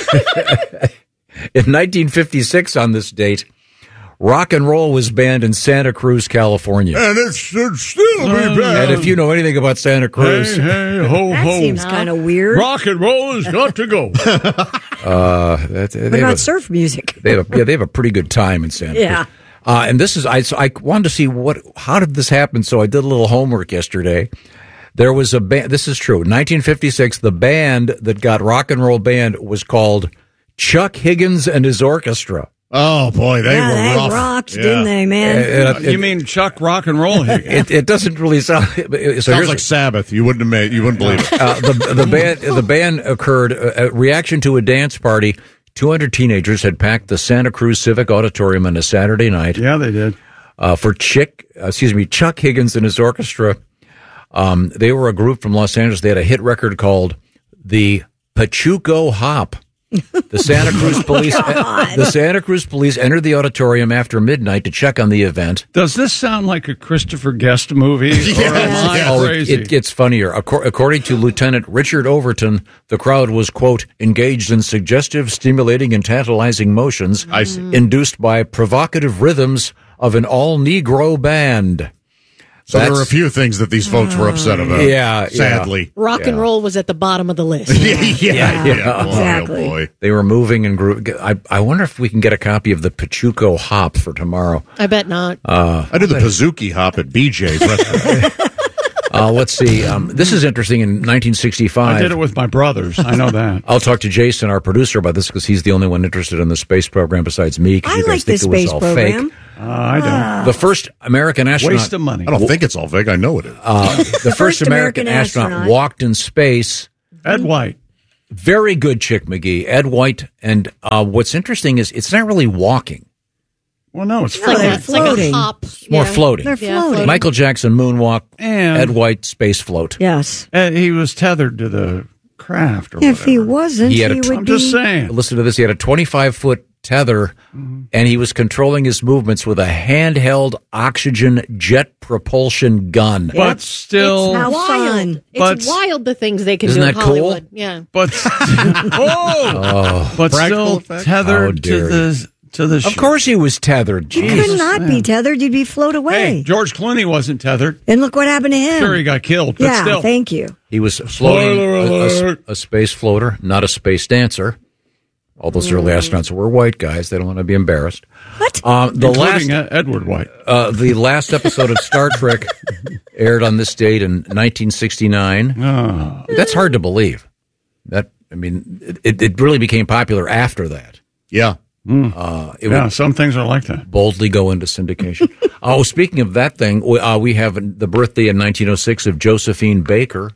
[SPEAKER 1] in nineteen fifty-six, on this date, rock and roll was banned in Santa Cruz, California.
[SPEAKER 2] And it should still be bad.
[SPEAKER 1] And if you know anything about Santa Cruz,
[SPEAKER 4] Hey, hey, ho,
[SPEAKER 3] That
[SPEAKER 4] ho.
[SPEAKER 3] seems kind of weird.
[SPEAKER 4] Rock and roll has got to go.
[SPEAKER 1] uh, that, they,
[SPEAKER 3] What
[SPEAKER 1] have
[SPEAKER 3] about
[SPEAKER 1] a,
[SPEAKER 3] surf music?
[SPEAKER 1] they have a, yeah, they have a pretty good time in Santa
[SPEAKER 3] Yeah.
[SPEAKER 1] Cruz. Uh, and this is I. So I wanted to see what how did this happen. So I did a little homework yesterday. There was a band. This is true. nineteen fifty-six. The band that got rock and roll banned was called Chuck Higgins and his Orchestra.
[SPEAKER 2] Oh boy, they
[SPEAKER 3] yeah,
[SPEAKER 2] were
[SPEAKER 3] they
[SPEAKER 2] rough.
[SPEAKER 3] rocked,
[SPEAKER 2] Yeah.
[SPEAKER 3] didn't they, man?
[SPEAKER 1] Uh, it-
[SPEAKER 4] You mean Chuck Rock and Roll Higgins?
[SPEAKER 1] It, it doesn't really sound. So
[SPEAKER 2] Sounds
[SPEAKER 1] here's-
[SPEAKER 2] like Sabbath. You wouldn't have made. You wouldn't believe it.
[SPEAKER 1] uh, the the band the band occurred a reaction to a dance party. two hundred teenagers had packed the Santa Cruz Civic Auditorium on a Saturday night.
[SPEAKER 4] Yeah, they did.
[SPEAKER 1] Uh, for Chick, uh, excuse me, Chuck Higgins and his orchestra. Um, they were a group from Los Angeles. They had a hit record called the Pachuco Hop. The Santa Cruz police, the Santa Cruz police entered the auditorium after midnight to check on the event.
[SPEAKER 4] Does this sound like a Christopher Guest movie? Or am I
[SPEAKER 1] Oh, it,
[SPEAKER 4] crazy?
[SPEAKER 1] it gets funnier. Accor- According to Lieutenant Richard Overton, the crowd was, quote, engaged in suggestive, stimulating, and tantalizing motions
[SPEAKER 2] I see.
[SPEAKER 1] induced by provocative rhythms of an all-Negro band.
[SPEAKER 2] So there were a
[SPEAKER 1] That's-
[SPEAKER 2] few things that these folks were upset about.
[SPEAKER 1] Yeah,
[SPEAKER 2] sadly.
[SPEAKER 5] Rock and roll was at the bottom of the list.
[SPEAKER 2] yeah, yeah,
[SPEAKER 1] Yeah,
[SPEAKER 2] Boy,
[SPEAKER 3] exactly.
[SPEAKER 2] oh boy.
[SPEAKER 1] They were moving and group. I, I wonder if we can get a copy of the Pachuco Hop for tomorrow.
[SPEAKER 5] I bet not.
[SPEAKER 1] Uh,
[SPEAKER 2] I did the Pazuki hop at B J's restaurant.
[SPEAKER 1] Uh, let's see. Um, this is interesting. In nineteen sixty-five,
[SPEAKER 4] I did it with my brothers. I know that.
[SPEAKER 1] I'll talk to Jason, our producer, about this because he's the only one interested in the space program besides me. 'Cause
[SPEAKER 3] I
[SPEAKER 1] you guys
[SPEAKER 3] like
[SPEAKER 1] think
[SPEAKER 3] the
[SPEAKER 1] it was
[SPEAKER 3] space
[SPEAKER 1] all
[SPEAKER 3] program.
[SPEAKER 1] fake.
[SPEAKER 4] Uh, I don't.
[SPEAKER 1] The first American astronaut.
[SPEAKER 4] Waste of money.
[SPEAKER 2] I don't think it's all fake. I know it is.
[SPEAKER 1] Uh, the first,
[SPEAKER 3] first
[SPEAKER 1] American,
[SPEAKER 3] American
[SPEAKER 1] astronaut,
[SPEAKER 3] astronaut.
[SPEAKER 1] walked in space.
[SPEAKER 4] Ed White.
[SPEAKER 1] Very good, Chick McGee. Ed White. And uh, what's interesting is it's not really walking.
[SPEAKER 4] Well, no, it's
[SPEAKER 5] It's like, a,
[SPEAKER 4] floating.
[SPEAKER 5] it's like a
[SPEAKER 3] Floating.
[SPEAKER 5] hop.
[SPEAKER 1] It's more
[SPEAKER 5] Yeah.
[SPEAKER 1] floating.
[SPEAKER 3] They're
[SPEAKER 5] Yeah,
[SPEAKER 3] floating.
[SPEAKER 1] Michael Jackson moonwalk.
[SPEAKER 4] And-
[SPEAKER 1] Ed White space float.
[SPEAKER 3] Yes.
[SPEAKER 4] Uh, he was tethered to the craft or
[SPEAKER 3] If
[SPEAKER 4] whatever.
[SPEAKER 3] he wasn't,
[SPEAKER 1] He
[SPEAKER 3] he,
[SPEAKER 1] had a
[SPEAKER 3] would
[SPEAKER 1] t-
[SPEAKER 4] I'm
[SPEAKER 3] be.
[SPEAKER 4] just saying.
[SPEAKER 1] Listen to this. He had a twenty-five foot tether, and he was controlling his movements with a handheld oxygen jet propulsion gun.
[SPEAKER 4] But still,
[SPEAKER 3] How
[SPEAKER 5] wild.
[SPEAKER 3] fun.
[SPEAKER 4] But-
[SPEAKER 5] It's wild the things they can
[SPEAKER 1] Isn't
[SPEAKER 5] do in
[SPEAKER 1] that cool?
[SPEAKER 5] Hollywood. Yeah.
[SPEAKER 4] but oh,
[SPEAKER 1] Oh,
[SPEAKER 4] but
[SPEAKER 2] Practical
[SPEAKER 4] still
[SPEAKER 2] effect?
[SPEAKER 1] How
[SPEAKER 4] tethered to
[SPEAKER 1] dare
[SPEAKER 4] the to the.
[SPEAKER 1] of
[SPEAKER 4] ship.
[SPEAKER 1] course he was tethered.
[SPEAKER 3] You
[SPEAKER 1] Jeez.
[SPEAKER 3] could not be tethered. You'd be float away.
[SPEAKER 4] Hey, George Clooney wasn't tethered.
[SPEAKER 3] And look what happened to him.
[SPEAKER 4] Sure, he got killed, but
[SPEAKER 3] yeah,
[SPEAKER 4] still.
[SPEAKER 3] thank you.
[SPEAKER 1] He was floating
[SPEAKER 4] Spoiler
[SPEAKER 1] a, a-
[SPEAKER 4] alert.
[SPEAKER 1] a space floater, not a space dancer. All those early astronauts were white guys. They don't want to be embarrassed.
[SPEAKER 3] What?
[SPEAKER 1] Um, the last
[SPEAKER 4] Including Ed- Edward White.
[SPEAKER 1] uh, the last episode of Star Trek aired on this date in nineteen sixty-nine.
[SPEAKER 4] Oh.
[SPEAKER 1] That's hard to believe. That I mean, it, it really became popular after that.
[SPEAKER 2] Yeah.
[SPEAKER 1] Uh, it
[SPEAKER 4] Yeah,
[SPEAKER 1] would
[SPEAKER 4] some things are like that.
[SPEAKER 1] boldly go into syndication. Oh, speaking of that thing, we, uh, we have the birthday in nineteen oh six of Josephine Baker.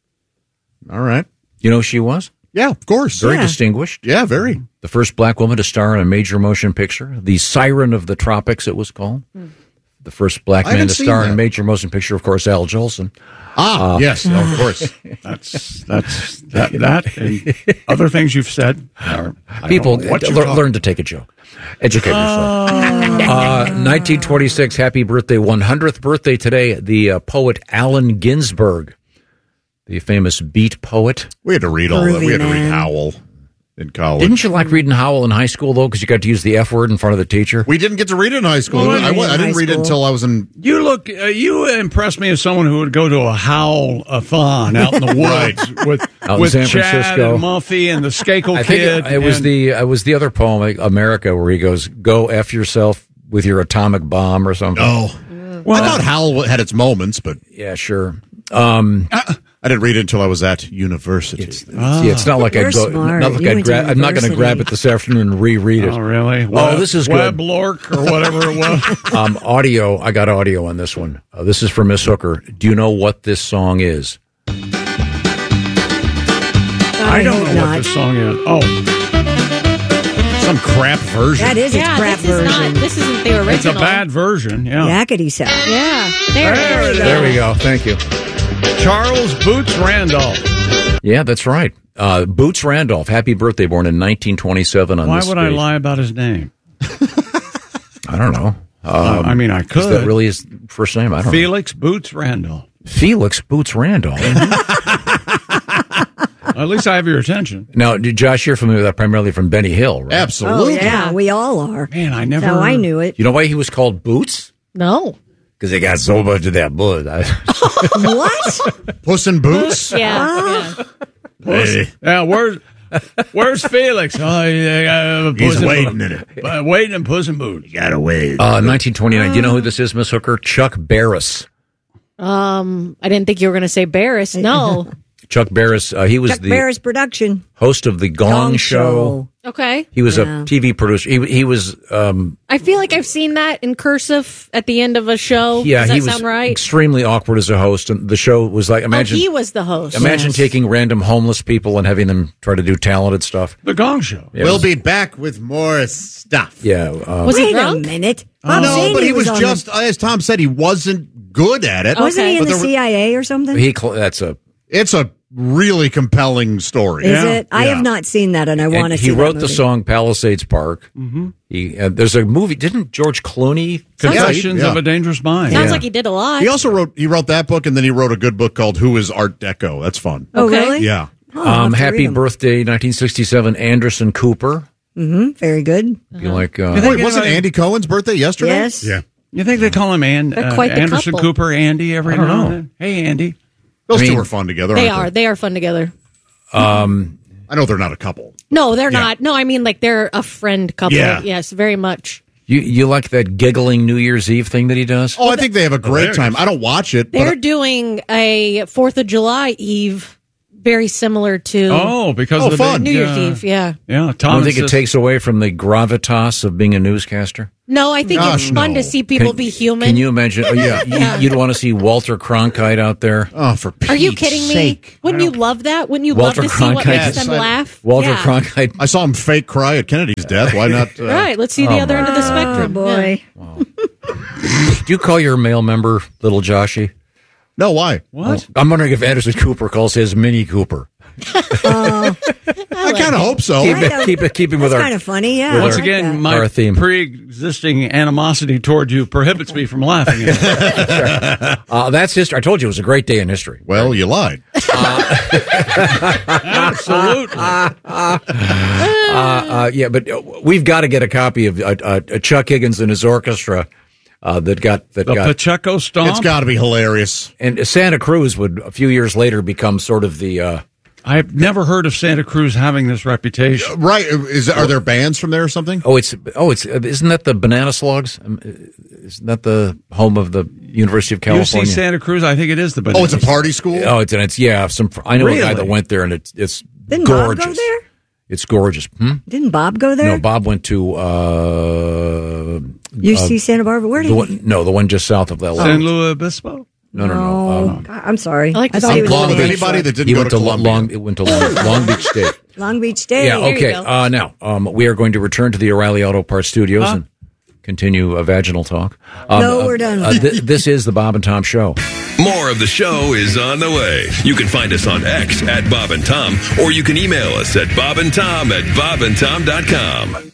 [SPEAKER 2] All right.
[SPEAKER 1] You know who she was?
[SPEAKER 2] Yeah, of course.
[SPEAKER 1] Very
[SPEAKER 3] Yeah.
[SPEAKER 1] distinguished.
[SPEAKER 2] Yeah, very.
[SPEAKER 1] The first black woman to star in a major motion picture. The Siren of the Tropics, it was called. The first black
[SPEAKER 2] I
[SPEAKER 1] man
[SPEAKER 2] haven't
[SPEAKER 1] to
[SPEAKER 2] seen
[SPEAKER 1] star in a
[SPEAKER 2] that.
[SPEAKER 1] major motion picture, of course, Al Jolson.
[SPEAKER 2] Ah,
[SPEAKER 1] Uh,
[SPEAKER 2] yes, of course.
[SPEAKER 4] That's that's that that and other things you've said. Are, I
[SPEAKER 1] People
[SPEAKER 4] don't know what you're
[SPEAKER 1] lear-
[SPEAKER 4] talking-
[SPEAKER 1] learn to take a joke. Educate yourself. Uh, nineteen twenty-six, happy birthday, one hundredth birthday today, the uh, poet Allen Ginsberg, the famous beat poet.
[SPEAKER 2] We had to read all that. We had to read
[SPEAKER 3] man.
[SPEAKER 2] Howl in college.
[SPEAKER 1] Didn't you like reading Howell in high school, though, because you got to use the F word in front of the teacher?
[SPEAKER 2] We didn't get to read it in high school.
[SPEAKER 3] Well,
[SPEAKER 2] I, wa- I
[SPEAKER 3] in
[SPEAKER 2] didn't
[SPEAKER 3] high
[SPEAKER 2] read it
[SPEAKER 3] school.
[SPEAKER 2] until I was in.
[SPEAKER 4] You look. Uh, you impress me as someone who would go to a howl-a-thon out in the woods with
[SPEAKER 1] Out in
[SPEAKER 4] with
[SPEAKER 1] San
[SPEAKER 4] Chad
[SPEAKER 1] Francisco.
[SPEAKER 4] and Muffy and the Skakel
[SPEAKER 1] I think
[SPEAKER 4] Kid.
[SPEAKER 1] it, it was
[SPEAKER 4] and-
[SPEAKER 1] the it was the other poem, like America, where he goes, "Go F yourself with your atomic bomb" or something.
[SPEAKER 2] Oh, well, I thought Howl had its moments, but
[SPEAKER 1] yeah, sure. Um,
[SPEAKER 2] I didn't read it until I was at university.
[SPEAKER 1] It's, See, it's not like
[SPEAKER 3] You're
[SPEAKER 1] I'd go.
[SPEAKER 3] smart.
[SPEAKER 1] Not like
[SPEAKER 3] You
[SPEAKER 1] I'd
[SPEAKER 3] went to
[SPEAKER 1] grab. I'm not going to
[SPEAKER 3] university.
[SPEAKER 1] grab it this afternoon and reread it.
[SPEAKER 4] Oh, really?
[SPEAKER 1] Oh,
[SPEAKER 4] Web-
[SPEAKER 1] this is
[SPEAKER 4] Web
[SPEAKER 1] good.
[SPEAKER 4] Lork or whatever it was.
[SPEAKER 1] Um, audio. I got audio on this one. Uh, this is for Miss Hooker. Do you know what this song is?
[SPEAKER 4] I don't
[SPEAKER 3] hope
[SPEAKER 4] know
[SPEAKER 3] not.
[SPEAKER 4] what this song is. Oh,
[SPEAKER 2] Some crap version.
[SPEAKER 3] That is a
[SPEAKER 5] Yeah,
[SPEAKER 3] crap
[SPEAKER 5] this is
[SPEAKER 3] version.
[SPEAKER 5] not. This isn't the original.
[SPEAKER 4] it's a bad version. Yeah.
[SPEAKER 3] Yakety sound.
[SPEAKER 5] Yeah, there,
[SPEAKER 4] There
[SPEAKER 5] there,
[SPEAKER 4] it
[SPEAKER 5] you
[SPEAKER 1] There
[SPEAKER 5] go.
[SPEAKER 1] we go. Thank you.
[SPEAKER 4] Charles Boots Randolph.
[SPEAKER 1] Yeah, that's right. Uh, Boots Randolph. Happy birthday, born in nineteen twenty-seven. On
[SPEAKER 4] Why
[SPEAKER 1] this
[SPEAKER 4] would I
[SPEAKER 1] date.
[SPEAKER 4] lie about his name?
[SPEAKER 1] I don't know.
[SPEAKER 4] Uh, I mean, I
[SPEAKER 1] Is
[SPEAKER 4] could.
[SPEAKER 1] that really his first name? I don't know.
[SPEAKER 4] Felix Boots Randolph.
[SPEAKER 1] Felix Boots Randolph.
[SPEAKER 4] At least I have your attention.
[SPEAKER 1] Now, did Josh, you're familiar with that primarily from Benny Hill, right?
[SPEAKER 3] Oh,
[SPEAKER 2] Absolutely.
[SPEAKER 3] yeah, we all are.
[SPEAKER 4] Man, I never.
[SPEAKER 3] That's how I knew it.
[SPEAKER 1] You know why he was called Boots?
[SPEAKER 5] No.
[SPEAKER 1] Because they got so much of that blood. I-
[SPEAKER 3] What?
[SPEAKER 2] Puss in Boots.
[SPEAKER 5] Yeah. yeah.
[SPEAKER 2] Hey,
[SPEAKER 4] Yeah, where's where's Felix? Oh, yeah, uh,
[SPEAKER 2] he's
[SPEAKER 4] Puss in
[SPEAKER 2] waiting
[SPEAKER 4] Boot-
[SPEAKER 2] in it.
[SPEAKER 4] uh, waiting in Puss in Boots.
[SPEAKER 2] Gotta wait.
[SPEAKER 1] Uh, nineteen twenty-nine. Do you know who this is, Miss Hooker? Chuck Barris.
[SPEAKER 5] Um, I didn't think you were going to say Barris. No.
[SPEAKER 1] Chuck Barris. Uh, he was
[SPEAKER 3] Chuck
[SPEAKER 1] the
[SPEAKER 3] Barris production.
[SPEAKER 1] host of the Gong,
[SPEAKER 3] Gong
[SPEAKER 1] Show.
[SPEAKER 3] Show.
[SPEAKER 5] Okay.
[SPEAKER 1] He was
[SPEAKER 3] Yeah.
[SPEAKER 1] a T V producer. He he was. Um,
[SPEAKER 5] I feel like I've seen that in cursive at the end of a show.
[SPEAKER 1] yeah,
[SPEAKER 5] Does that
[SPEAKER 1] he was
[SPEAKER 5] sound right?
[SPEAKER 1] extremely awkward as a host, and the show was like imagine.
[SPEAKER 5] oh, he was the host.
[SPEAKER 1] Imagine
[SPEAKER 3] Yes.
[SPEAKER 1] taking random homeless people and having them try to do talented stuff.
[SPEAKER 4] The Gong Show.
[SPEAKER 1] Yeah, it
[SPEAKER 2] we'll
[SPEAKER 1] was-
[SPEAKER 2] be back with more stuff.
[SPEAKER 1] Yeah. Uh,
[SPEAKER 5] Was he
[SPEAKER 3] Wait a
[SPEAKER 5] drunk?
[SPEAKER 3] minute. Bob
[SPEAKER 2] no,
[SPEAKER 3] Zaney
[SPEAKER 2] but he was
[SPEAKER 3] on
[SPEAKER 2] just,
[SPEAKER 3] the,
[SPEAKER 2] as Tom said, he wasn't good at it.
[SPEAKER 3] wasn't he
[SPEAKER 5] Okay.
[SPEAKER 3] in
[SPEAKER 2] But
[SPEAKER 3] the
[SPEAKER 2] there were-
[SPEAKER 3] C I A or something?
[SPEAKER 1] he. cl- That's a.
[SPEAKER 2] It's a really compelling story.
[SPEAKER 3] Is
[SPEAKER 4] Yeah.
[SPEAKER 3] it? I
[SPEAKER 2] Yeah.
[SPEAKER 3] have not seen that, and I want
[SPEAKER 1] And
[SPEAKER 3] to see
[SPEAKER 1] he
[SPEAKER 3] that
[SPEAKER 1] wrote the
[SPEAKER 3] movie.
[SPEAKER 1] song Palisades Park. Mm-hmm. He uh, there's a movie. Didn't George Clooney?
[SPEAKER 4] Confessions
[SPEAKER 2] Yeah.
[SPEAKER 4] of a Dangerous Mind.
[SPEAKER 5] Sounds
[SPEAKER 1] Yeah.
[SPEAKER 5] like he did a lot.
[SPEAKER 2] He also wrote he wrote that book, and then he wrote a good book called Who is Art Deco. That's fun.
[SPEAKER 3] Oh,
[SPEAKER 5] Okay.
[SPEAKER 3] really?
[SPEAKER 2] Yeah.
[SPEAKER 3] Oh, I'll have
[SPEAKER 1] Um,
[SPEAKER 3] to
[SPEAKER 1] happy
[SPEAKER 3] read 'em.
[SPEAKER 1] birthday, nineteen sixty-seven, Anderson Cooper.
[SPEAKER 3] Mm-hmm. Very good.
[SPEAKER 1] You like? Uh,
[SPEAKER 2] Wait, wasn't Andy Cohen's birthday yesterday?
[SPEAKER 3] Yes.
[SPEAKER 2] Yeah.
[SPEAKER 4] You think they call him An-
[SPEAKER 5] They're
[SPEAKER 4] uh,
[SPEAKER 5] quite the
[SPEAKER 4] Anderson
[SPEAKER 5] couple.
[SPEAKER 4] Cooper, Andy every
[SPEAKER 1] I don't
[SPEAKER 4] now and
[SPEAKER 1] know.
[SPEAKER 4] then? Hey, Andy.
[SPEAKER 2] Those
[SPEAKER 1] I mean,
[SPEAKER 2] two are fun together.
[SPEAKER 5] They
[SPEAKER 2] aren't
[SPEAKER 5] are. They are fun together.
[SPEAKER 1] um,
[SPEAKER 2] I know they're not a couple.
[SPEAKER 5] No, they're
[SPEAKER 2] Yeah.
[SPEAKER 5] not. No, I mean like they're a friend couple.
[SPEAKER 2] Yeah.
[SPEAKER 5] Yes, very much.
[SPEAKER 1] You you like that giggling New Year's Eve thing that he does?
[SPEAKER 2] Oh, I think they have a great time. I don't watch it.
[SPEAKER 5] They're
[SPEAKER 2] but
[SPEAKER 5] doing a Fourth of July Eve, very similar to
[SPEAKER 4] Oh, because
[SPEAKER 2] Oh,
[SPEAKER 4] of the
[SPEAKER 2] fun.
[SPEAKER 5] New
[SPEAKER 4] big,
[SPEAKER 5] Year's
[SPEAKER 4] uh,
[SPEAKER 5] Eve. Yeah.
[SPEAKER 4] Yeah,
[SPEAKER 1] I
[SPEAKER 4] Tom
[SPEAKER 1] don't think it
[SPEAKER 4] says-
[SPEAKER 1] takes away from the gravitas of being a newscaster.
[SPEAKER 5] No, I think
[SPEAKER 2] Gosh,
[SPEAKER 5] it's fun
[SPEAKER 2] no.
[SPEAKER 5] to see people
[SPEAKER 1] Can-
[SPEAKER 5] be human.
[SPEAKER 1] Can you imagine? Oh, yeah,
[SPEAKER 5] Yeah.
[SPEAKER 1] You, you'd want to see Walter Cronkite out there.
[SPEAKER 2] Oh, for Pete's
[SPEAKER 5] Are you kidding me?
[SPEAKER 2] sake.
[SPEAKER 5] Wouldn't you love that? Wouldn't you
[SPEAKER 1] Walter
[SPEAKER 5] love to see what
[SPEAKER 1] Cronkite.
[SPEAKER 5] makes
[SPEAKER 1] Yes,
[SPEAKER 5] them
[SPEAKER 2] I-
[SPEAKER 5] laugh?
[SPEAKER 1] Walter
[SPEAKER 5] Yeah.
[SPEAKER 1] Cronkite.
[SPEAKER 2] I saw him fake cry at Kennedy's death. Why not? Uh,
[SPEAKER 5] Right. Let's see the
[SPEAKER 1] Oh,
[SPEAKER 5] other
[SPEAKER 1] my
[SPEAKER 5] end of the
[SPEAKER 3] Oh,
[SPEAKER 5] spectrum.
[SPEAKER 3] boy.
[SPEAKER 1] Do you call your mail member Little Joshy?
[SPEAKER 2] No, why?
[SPEAKER 4] What?
[SPEAKER 1] I'm wondering if Anderson Cooper calls his Mini Cooper.
[SPEAKER 3] Oh,
[SPEAKER 2] I kind of hope so.
[SPEAKER 1] Keep
[SPEAKER 3] I
[SPEAKER 1] it,
[SPEAKER 3] don't-
[SPEAKER 1] keep it, keeping with
[SPEAKER 3] that's
[SPEAKER 1] our.
[SPEAKER 3] kind of funny. Yeah.
[SPEAKER 1] with
[SPEAKER 4] Once
[SPEAKER 1] our-
[SPEAKER 4] again,
[SPEAKER 1] our
[SPEAKER 4] my
[SPEAKER 1] theme.
[SPEAKER 4] pre-existing animosity toward you prohibits me from laughing at it.
[SPEAKER 1] Uh, that's history. I told you it was a great day in history.
[SPEAKER 2] Well, you lied.
[SPEAKER 4] Absolutely.
[SPEAKER 1] Uh, uh, yeah, but we've got to get a copy of uh, uh, Chuck Higgins and his orchestra uh, that got that
[SPEAKER 4] The
[SPEAKER 1] got.
[SPEAKER 4] Pacheco Stomp.
[SPEAKER 2] It's got to be hilarious.
[SPEAKER 1] And Santa Cruz would a few years later become sort of the. Uh,
[SPEAKER 4] I've never heard of Santa Cruz having this reputation.
[SPEAKER 2] Right? Is are there bands from there or something?
[SPEAKER 1] oh, it's oh, it's isn't that the Banana Slugs? Um, Isn't that the home of the University of
[SPEAKER 4] U C
[SPEAKER 1] California?
[SPEAKER 4] Santa Cruz, I think it is the
[SPEAKER 2] Oh, it's a party school.
[SPEAKER 1] Oh, it's and it's yeah. Some I know a guy
[SPEAKER 4] Really?
[SPEAKER 1] that went there, and it's it's
[SPEAKER 3] Didn't
[SPEAKER 1] gorgeous.
[SPEAKER 3] Bob go there?
[SPEAKER 1] It's gorgeous. Hmm?
[SPEAKER 3] Didn't Bob go there?
[SPEAKER 1] No, Bob went to uh,
[SPEAKER 3] U C
[SPEAKER 1] uh,
[SPEAKER 3] Santa Barbara. Where did
[SPEAKER 1] the
[SPEAKER 3] he?
[SPEAKER 1] one, no, the one just south of L A.
[SPEAKER 4] San Luis Obispo?
[SPEAKER 1] No, no, no. Um,
[SPEAKER 3] God, I'm sorry.
[SPEAKER 5] I like to
[SPEAKER 3] thought
[SPEAKER 5] see
[SPEAKER 3] he was
[SPEAKER 1] Long
[SPEAKER 3] going
[SPEAKER 1] Beach.
[SPEAKER 2] Anybody that didn't
[SPEAKER 1] he
[SPEAKER 2] go
[SPEAKER 1] went
[SPEAKER 2] to
[SPEAKER 1] to Lo-
[SPEAKER 2] Columbia.
[SPEAKER 1] Long. It went to Long, Long Beach State.
[SPEAKER 3] Long Beach State.
[SPEAKER 1] Yeah.
[SPEAKER 5] There you
[SPEAKER 1] Okay.
[SPEAKER 5] go.
[SPEAKER 1] Uh, now um, we are going to return to the O'Reilly Auto Parts Studios and continue a vaginal talk. Um,
[SPEAKER 3] No, we're done.
[SPEAKER 1] Uh, th- this is the Bob and Tom Show.
[SPEAKER 6] More of the show is on the way. You can find us on X at Bob and Tom, or you can email us at bobandtom at bobandtom dot com.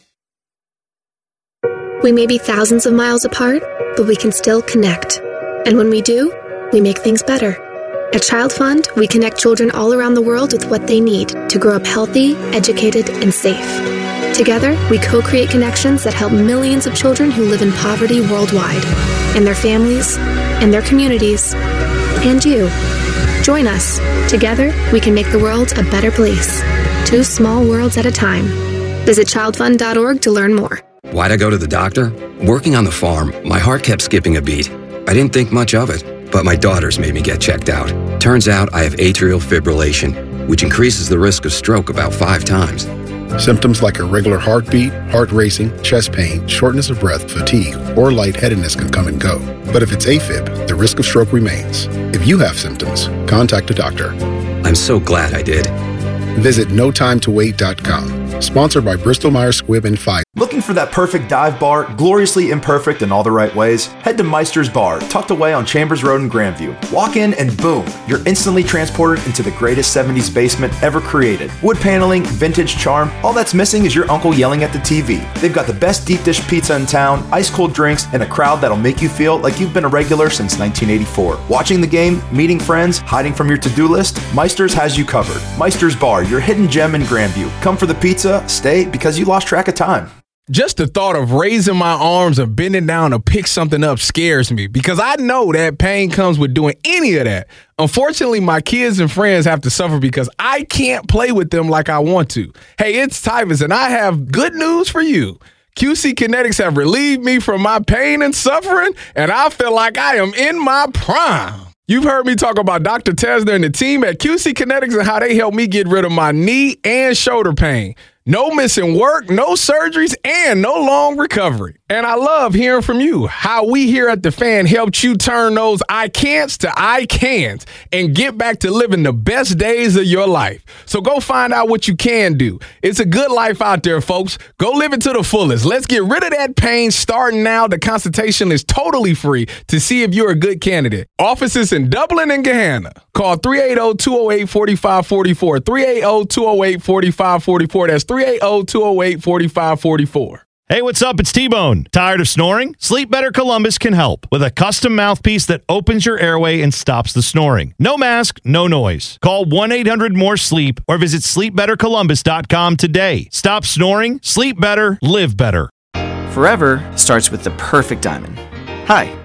[SPEAKER 7] We may be thousands of miles apart, but we can still connect. And when we do, we make things better. At Child Fund, we connect children all around the world with what they need to grow up healthy, educated, and safe. Together, we co-create connections that help millions of children who live in poverty worldwide, and their families, and their communities, and you. Join us. Together, we can make the world a better place. Two small worlds at a time. Visit child fund dot org to learn more.
[SPEAKER 23] Why'd I go to the doctor? Working on the farm, my heart kept skipping a beat. I didn't think much of it, but my daughters made me get checked out. Turns out I have atrial fibrillation, which increases the risk of stroke about five times.
[SPEAKER 24] Symptoms like irregular heartbeat, heart racing, chest pain, shortness of breath, fatigue, or lightheadedness can come and go. But if it's AFib, the risk of stroke remains. If you have symptoms, contact a doctor.
[SPEAKER 23] I'm so glad I did.
[SPEAKER 24] Visit no time to wait dot com. Sponsored by Bristol Myers Squibb and Pfizer.
[SPEAKER 25] Looking for that perfect dive bar, gloriously imperfect in all the right ways? Head to Meister's Bar, tucked away on Chambers Road in Grandview. Walk in and boom, you're instantly transported into the greatest seventies basement ever created. Wood paneling, vintage charm, all that's missing is your uncle yelling at the T V. They've got the best deep dish pizza in town, ice cold drinks, and a crowd that'll make you feel like you've been a regular since nineteen eighty-four. Watching the game, meeting friends, hiding from your to-do list, Meister's has you covered. Meister's Bar, your hidden gem in Grandview. Come for the pizza, stay because you lost track of time.
[SPEAKER 26] Just the thought of raising my arms or bending down to pick something up scares me because I know that pain comes with doing any of that. Unfortunately, my kids and friends have to suffer because I can't play with them like I want to. Hey, it's Tyvus, and I have good news for you. Q C Kinetics have relieved me from my pain and suffering, and I feel like I am in my prime. You've heard me talk about Doctor Tesner and the team at Q C Kinetics and how they helped me get rid of my knee and shoulder pain. No missing work, no surgeries, and no long recovery. And I love hearing from you how we here at The Fan helped you turn those I can'ts to I can'ts and get back to living the best days of your life. So go find out what you can do. It's a good life out there, folks. Go live it to the fullest. Let's get rid of that pain starting now. The consultation is totally free to see if you're a good candidate. Offices in Dublin and Gahanna. Call three eight zero, two zero eight, four five four four, three eight zero, two zero eight, four five four four. That's three eight zero, two zero eight, four five four four.
[SPEAKER 11] Hey, what's up? It's T-Bone. Tired of snoring? Sleep Better Columbus can help with a custom mouthpiece that opens your airway and stops the snoring. No mask, no noise. Call one eight hundred more sleep or visit sleep better columbus dot com today. Stop snoring, sleep better, live better.
[SPEAKER 27] Forever starts with the perfect diamond. Hi,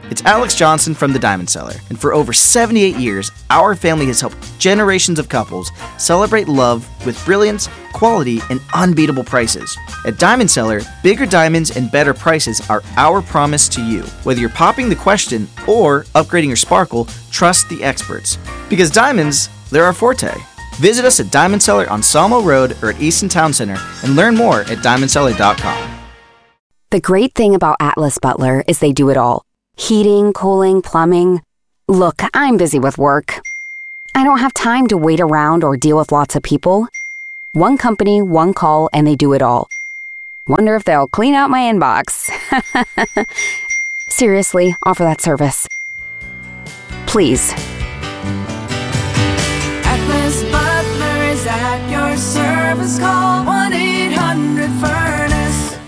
[SPEAKER 8] It's Alex Johnson from The Diamond Cellar, and for over seventy-eight years, our family has helped generations of couples celebrate love with brilliance, quality, and unbeatable prices. At Diamond Cellar, bigger diamonds and better prices are our promise to you. Whether you're popping the question or upgrading your sparkle, trust the experts. Because diamonds, they're our forte. Visit us at Diamond Cellar on Sawmill Road or at Easton Town Center and learn more at diamond cellar dot com.
[SPEAKER 9] The great thing about Atlas Butler is they do it all. Heating, cooling, plumbing. Look, I'm busy with work. I don't have time to wait around or deal with lots of people. One company, one call, and they do it all. Wonder if they'll clean out my inbox. Seriously, offer that service. Please.
[SPEAKER 10] Atlas Butler is at your service. Call one eight hundred furnace.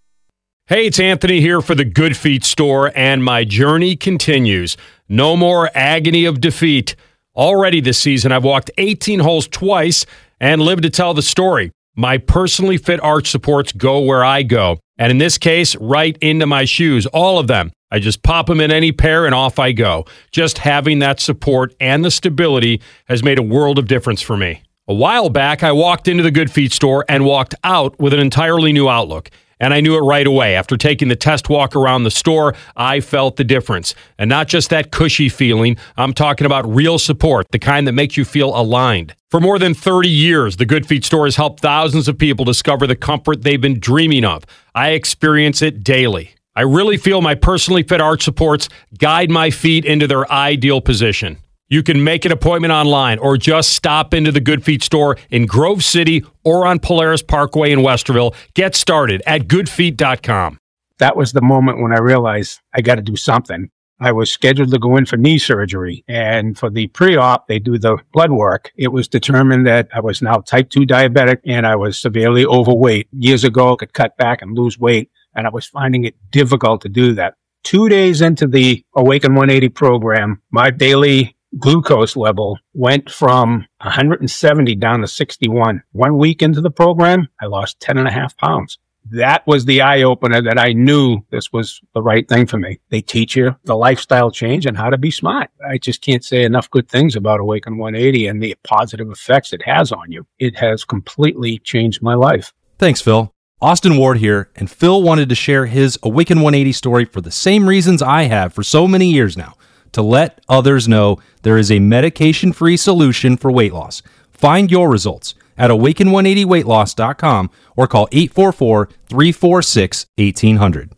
[SPEAKER 12] Hey, it's Anthony here for the Good Feet store, and my journey continues. No more agony of defeat. Already this season, I've walked eighteen holes twice and lived to tell the story. My personally fit arch supports go where I go, and in this case, right into my shoes, all of them. I just pop them in any pair and off I go. Just having that support and the stability has made a world of difference for me. A while back, I walked into the Good Feet store and walked out with an entirely new outlook. And I knew it right away. After taking the test walk around the store, I felt the difference. And not just that cushy feeling, I'm talking about real support, the kind that makes you feel aligned. For more than thirty years, the Good Feet store has helped thousands of people discover the comfort they've been dreaming of. I experience it daily. I really feel my personally fit arch supports guide my feet into their ideal position. You can make an appointment online or just stop into the Good Feet store in Grove City or on Polaris Parkway in Westerville. Get started at good feet dot com.
[SPEAKER 13] That was the moment when I realized I got to do something. I was scheduled to go in for knee surgery, and for the pre-op, they do the blood work. It was determined that I was now type two diabetic and I was severely overweight. Years ago, I could cut back and lose weight, and I was finding it difficult to do that. Two days into the Awaken one eighty program, my daily glucose level went from one hundred seventy down to sixty-one. One week into the program, I lost ten and a half pounds. That was the eye opener that I knew this was the right thing for me. They teach you the lifestyle change and how to be smart. I just can't say enough good things about Awaken one eighty and the positive effects it has on you. It has completely changed my life.
[SPEAKER 14] Thanks, Phil. Austin Ward here, and Phil wanted to share his Awaken one eighty story for the same reasons I have for so many years now. To let others know there is a medication-free solution for weight loss. Find your results at awaken one eighty weight loss dot com or call eight four four, three four six, one eight zero zero.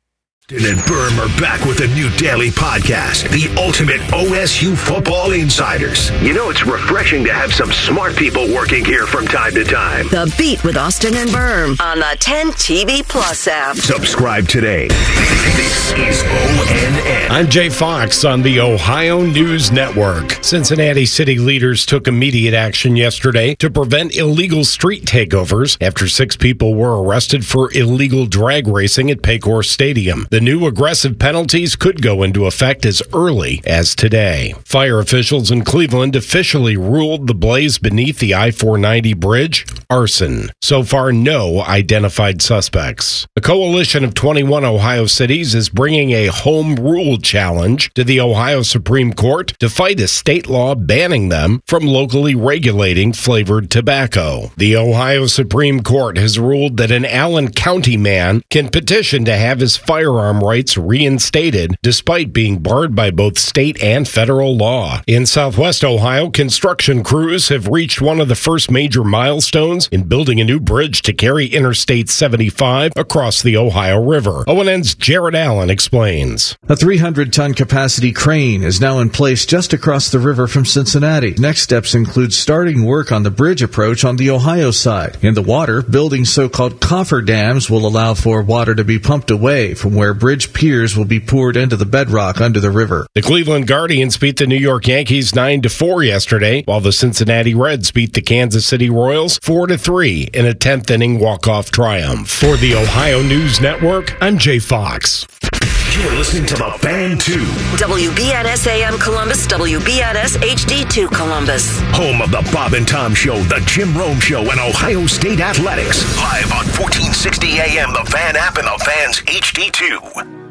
[SPEAKER 21] And Berm are back with a new daily podcast, the ultimate O S U football insiders. You know, it's refreshing to have some smart people working here from time to time.
[SPEAKER 22] The Beat with Austin and Berm on the ten T V Plus app.
[SPEAKER 21] Subscribe today. This is O N N.
[SPEAKER 27] I'm Jay Fox on the Ohio News Network. Cincinnati city leaders took immediate action yesterday to prevent illegal street takeovers after six people were arrested for illegal drag racing at Paycor Stadium. The new aggressive penalties could go into effect as early as today. Fire officials in Cleveland officially ruled the blaze beneath the I four ninety bridge arson. So far, no identified suspects. A coalition of twenty-one Ohio cities is bringing a home rule challenge to the Ohio Supreme Court to fight a state law banning them from locally regulating flavored tobacco. The Ohio Supreme Court has ruled that an Allen County man can petition to have his firearm rights reinstated despite being barred by both state and federal law. In Southwest Ohio, construction crews have reached one of the first major milestones in building a new bridge to carry Interstate seventy-five across the Ohio River. O N N's Jared Allen explains.
[SPEAKER 28] A three hundred ton capacity crane is now in place just across the river from Cincinnati. Next steps include starting work on the bridge approach on the Ohio side. In the water, building so-called coffer dams will allow for water to be pumped away from where bridge piers will be poured into the bedrock under the river.
[SPEAKER 27] The Cleveland Guardians beat the New York Yankees nine to four yesterday, while the Cincinnati Reds beat the Kansas City Royals four to three in a tenth inning walk-off triumph. For the Ohio News Network, I'm Jay Fox.
[SPEAKER 21] You're listening to The Fan two.
[SPEAKER 22] W B N S A M Columbus, W B N S H D two Columbus.
[SPEAKER 21] Home of the Bob and Tom Show, The Jim Rome Show, and Ohio State Athletics. Live on fourteen sixty A M, The Fan app, and The Fan's H D two.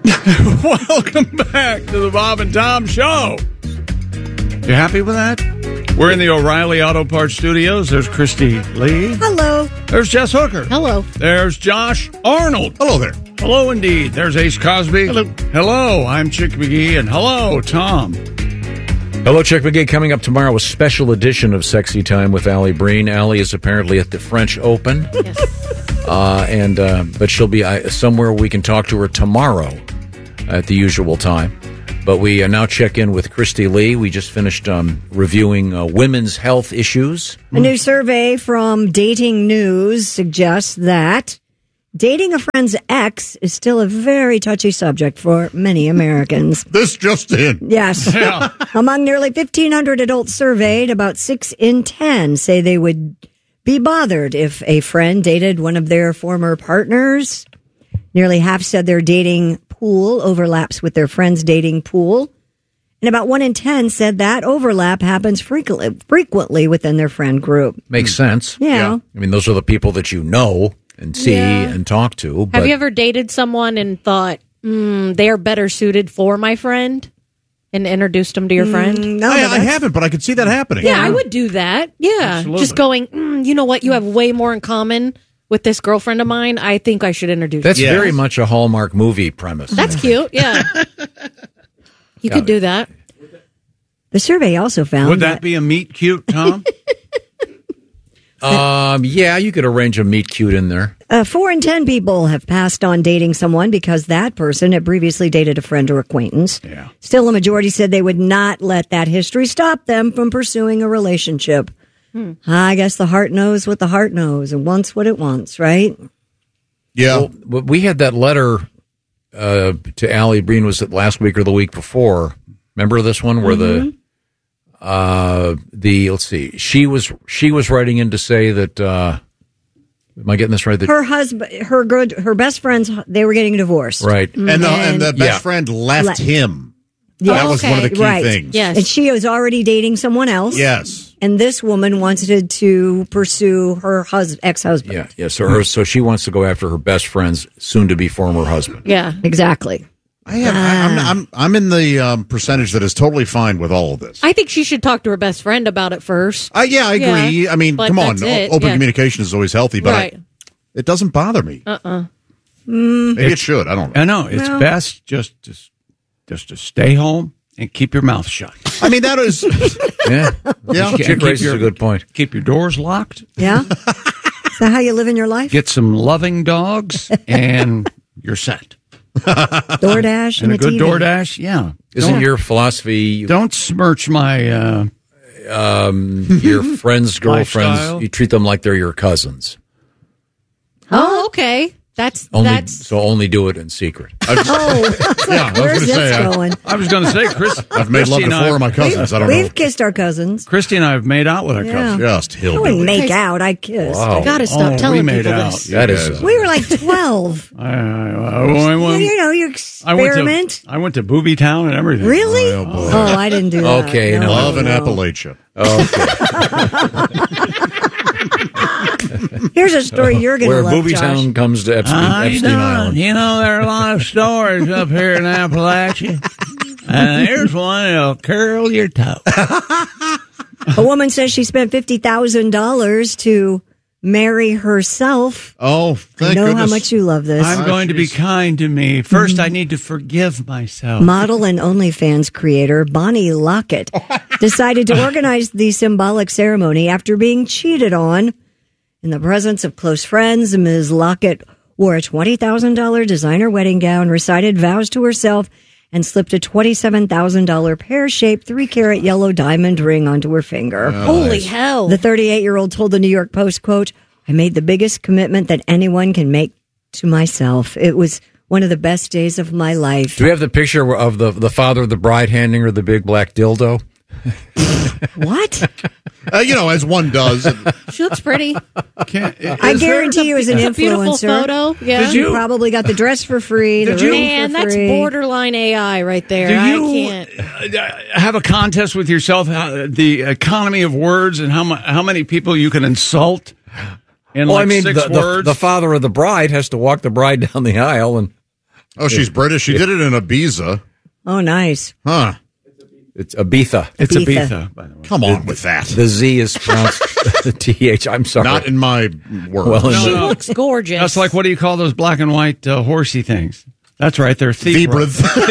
[SPEAKER 2] Welcome back to the Bob and Tom Show. You happy with that? We're in the O'Reilly Auto Parts Studios. There's Christy Lee.
[SPEAKER 3] Hello.
[SPEAKER 2] There's Jess Hooker.
[SPEAKER 5] Hello.
[SPEAKER 2] There's Josh Arnold.
[SPEAKER 4] Hello there.
[SPEAKER 2] Hello indeed. There's Ace Cosby.
[SPEAKER 4] Hello.
[SPEAKER 2] Hello, I'm Chick McGee, and hello, Tom.
[SPEAKER 1] Hello, Chick McGee. Coming up tomorrow, a special edition of Sexy Time with Allie Breen. Allie is apparently at the French Open.
[SPEAKER 5] Yes.
[SPEAKER 1] Uh, and uh, but she'll be uh, somewhere we can talk to her tomorrow at the usual time. But we uh, now check in with Christy Lee. We just finished um, reviewing uh, women's health issues.
[SPEAKER 3] A new survey from Dating News suggests that dating a friend's ex is still a very touchy subject for many Americans.
[SPEAKER 4] This just in.
[SPEAKER 3] Yes.
[SPEAKER 2] Yeah.
[SPEAKER 3] Among nearly fifteen hundred adults surveyed, about six in ten say they would be bothered if a friend dated one of their former partners. Nearly half said their dating pool overlaps with their friend's dating pool. And about one in ten said that overlap happens frequently, frequently within their friend group.
[SPEAKER 1] Makes sense.
[SPEAKER 3] Yeah.
[SPEAKER 1] I mean, those are the people that you know and see
[SPEAKER 5] Yeah.
[SPEAKER 1] and talk to. But
[SPEAKER 5] Have you ever dated someone and thought, mm, they are better suited for my friend? And introduced them to your friend?
[SPEAKER 3] No,
[SPEAKER 4] I, I haven't, but I could see that happening.
[SPEAKER 5] Yeah, I would do that. Yeah.
[SPEAKER 2] Absolutely.
[SPEAKER 5] Just going, mm, you know what? You have way more in common with this girlfriend of mine. I think I should introduce
[SPEAKER 1] That's
[SPEAKER 5] you.
[SPEAKER 1] very much a Hallmark movie premise.
[SPEAKER 5] That's cute. Yeah. You could do that.
[SPEAKER 3] The survey also found
[SPEAKER 2] Would that be a meet cute, Tom?
[SPEAKER 1] Um, yeah, you could arrange a meet cute in there.
[SPEAKER 3] Uh, four in ten people have passed on dating someone because that person had previously dated a friend or acquaintance.
[SPEAKER 2] Yeah.
[SPEAKER 3] Still, a majority said they would not let that history stop them from pursuing a relationship.
[SPEAKER 5] Hmm.
[SPEAKER 3] I guess the heart knows what the heart knows and wants what it wants, right?
[SPEAKER 4] Yeah.
[SPEAKER 1] Well, we had that letter uh, to Allie Breen, was it last week or the week before? Remember this one where
[SPEAKER 3] Mm-hmm.
[SPEAKER 1] the uh, the let's see, she was she was writing in to say that. Uh, am I getting this right? That,
[SPEAKER 3] Her husband, her good, her best friends, they were getting divorced.
[SPEAKER 1] right.
[SPEAKER 4] And the, and the best
[SPEAKER 1] Yeah.
[SPEAKER 4] friend left
[SPEAKER 3] Le-
[SPEAKER 4] him.
[SPEAKER 3] Yeah.
[SPEAKER 4] That was one of the key
[SPEAKER 3] right.
[SPEAKER 4] things.
[SPEAKER 5] Yes.
[SPEAKER 3] And she was already dating someone else.
[SPEAKER 4] Yes.
[SPEAKER 3] And this woman wanted to pursue her hus- ex-husband.
[SPEAKER 1] Yeah, yeah. So her, so she wants to go after her best friend's soon-to-be former husband.
[SPEAKER 5] Yeah.
[SPEAKER 3] Exactly.
[SPEAKER 4] I have, I, I'm, I'm, I'm in the um, percentage that is totally fine with all of this.
[SPEAKER 5] I think she should talk to her best friend about it first.
[SPEAKER 4] Uh, yeah, I agree.
[SPEAKER 5] Yeah,
[SPEAKER 4] I mean,
[SPEAKER 5] but
[SPEAKER 4] come on.
[SPEAKER 5] that's it,
[SPEAKER 4] o- Open
[SPEAKER 5] yeah.
[SPEAKER 4] communication is always healthy, but
[SPEAKER 5] Right.
[SPEAKER 4] I, it doesn't bother me.
[SPEAKER 5] Uh-uh.
[SPEAKER 4] Maybe it should. I don't know.
[SPEAKER 2] I know. It's
[SPEAKER 3] Well-
[SPEAKER 2] best just to, just to stay home and keep your mouth shut.
[SPEAKER 4] I mean, that is.
[SPEAKER 1] Yeah,
[SPEAKER 4] Yeah.
[SPEAKER 1] Chick
[SPEAKER 2] Keep
[SPEAKER 1] raises
[SPEAKER 2] your-
[SPEAKER 1] a good point.
[SPEAKER 2] Keep your doors locked.
[SPEAKER 3] Yeah? Is that how you live in your life?
[SPEAKER 2] Get some loving dogs, and you're set.
[SPEAKER 3] DoorDash
[SPEAKER 2] And
[SPEAKER 3] and,
[SPEAKER 2] a good
[SPEAKER 3] T V.
[SPEAKER 2] DoorDash, yeah.
[SPEAKER 1] Isn't
[SPEAKER 2] Don't-
[SPEAKER 1] your philosophy
[SPEAKER 2] Don't smirch my. Uh,
[SPEAKER 1] um, your friends' girlfriends?
[SPEAKER 2] Lifestyle.
[SPEAKER 1] You treat them like they're your cousins.
[SPEAKER 5] Oh, okay. That's
[SPEAKER 1] Only
[SPEAKER 5] that's
[SPEAKER 1] so only do it in secret.
[SPEAKER 3] Oh,
[SPEAKER 4] Yeah, I was
[SPEAKER 3] where's
[SPEAKER 4] gonna
[SPEAKER 3] this
[SPEAKER 4] say, I-
[SPEAKER 3] going?
[SPEAKER 2] I was going to say, Chris.
[SPEAKER 4] I've made love
[SPEAKER 2] Christy
[SPEAKER 4] to
[SPEAKER 2] and I-
[SPEAKER 4] four of my cousins. I don't
[SPEAKER 3] We've
[SPEAKER 4] know.
[SPEAKER 3] kissed our cousins.
[SPEAKER 2] Christy and I have made out with our
[SPEAKER 3] Yeah.
[SPEAKER 2] cousins.
[SPEAKER 4] Just
[SPEAKER 3] I wouldn't
[SPEAKER 4] hillbilly.
[SPEAKER 3] make out. I kissed.
[SPEAKER 1] Wow.
[SPEAKER 5] gotta stop
[SPEAKER 2] Oh, we
[SPEAKER 5] telling
[SPEAKER 2] made
[SPEAKER 5] people
[SPEAKER 2] out.
[SPEAKER 5] this.
[SPEAKER 1] That is.
[SPEAKER 3] We were like twelve.
[SPEAKER 2] I, I, I, I went,
[SPEAKER 3] you know, you
[SPEAKER 2] I went
[SPEAKER 3] experiment.
[SPEAKER 2] to I went to Booby Town and everything.
[SPEAKER 3] Really?
[SPEAKER 4] Oh, boy.
[SPEAKER 3] Oh, I didn't do that.
[SPEAKER 1] Okay,
[SPEAKER 3] No,
[SPEAKER 1] no.
[SPEAKER 4] Love in
[SPEAKER 3] no.
[SPEAKER 4] Appalachia.
[SPEAKER 3] Here's a story you're going to
[SPEAKER 1] Where
[SPEAKER 3] love,
[SPEAKER 1] Booby
[SPEAKER 3] Josh.
[SPEAKER 1] Town comes to Epstein,
[SPEAKER 2] How you
[SPEAKER 1] Epstein
[SPEAKER 2] doing?
[SPEAKER 1] Island.
[SPEAKER 2] You know, there are a lot of stories up here in Appalachia. And here's one that'll curl your toe.
[SPEAKER 3] A woman says she spent fifty thousand dollars to marry herself.
[SPEAKER 4] Oh, thank
[SPEAKER 3] I know
[SPEAKER 4] goodness.
[SPEAKER 3] how much you love this.
[SPEAKER 2] I'm going to be kind to me. First, I need to forgive myself.
[SPEAKER 3] Model and OnlyFans creator Bonnie Lockett decided to organize the symbolic ceremony after being cheated on. In the presence of close friends, Miz Lockett wore a twenty thousand dollars designer wedding gown, recited vows to herself, and slipped a twenty-seven thousand dollars pear-shaped three-carat yellow diamond ring onto her finger.
[SPEAKER 5] Holy hell.
[SPEAKER 3] The thirty-eight-year-old told the New York Post, quote, "I made the biggest commitment that anyone can make to myself. It was one of the best days of my life."
[SPEAKER 1] Do we have the picture of the the father of the bride handing her the big black dildo?
[SPEAKER 3] What?
[SPEAKER 4] Uh, you know, as one does.
[SPEAKER 5] She looks pretty.
[SPEAKER 3] I guarantee you, as an
[SPEAKER 5] It's a beautiful
[SPEAKER 3] influencer,
[SPEAKER 5] photo. Yeah.
[SPEAKER 3] you probably got the dress for free. The ring
[SPEAKER 5] Man,
[SPEAKER 3] for
[SPEAKER 5] that's
[SPEAKER 3] free.
[SPEAKER 5] borderline A I right there.
[SPEAKER 2] Do
[SPEAKER 5] I
[SPEAKER 2] you
[SPEAKER 5] can't.
[SPEAKER 2] uh, have a contest with yourself, how, the economy of words, and how, mu- how many people you can insult in
[SPEAKER 1] well,
[SPEAKER 2] like
[SPEAKER 1] I mean,
[SPEAKER 2] six
[SPEAKER 1] the, the,
[SPEAKER 2] words?
[SPEAKER 1] the father of the bride has to walk the bride down the aisle and
[SPEAKER 4] Oh, she's British. She did it in Ibiza.
[SPEAKER 3] Oh, nice.
[SPEAKER 4] Huh.
[SPEAKER 1] It's Ibiza.
[SPEAKER 2] It's
[SPEAKER 3] Ibiza.
[SPEAKER 2] Ibiza, by the way.
[SPEAKER 4] Come on with that.
[SPEAKER 1] The Z is pronounced T H. I'm sorry.
[SPEAKER 4] Not in my words.
[SPEAKER 1] Well, in
[SPEAKER 5] She
[SPEAKER 1] the-
[SPEAKER 5] looks gorgeous.
[SPEAKER 2] That's like, what do you call those black and white uh, horsey things? That's right. They're thebra.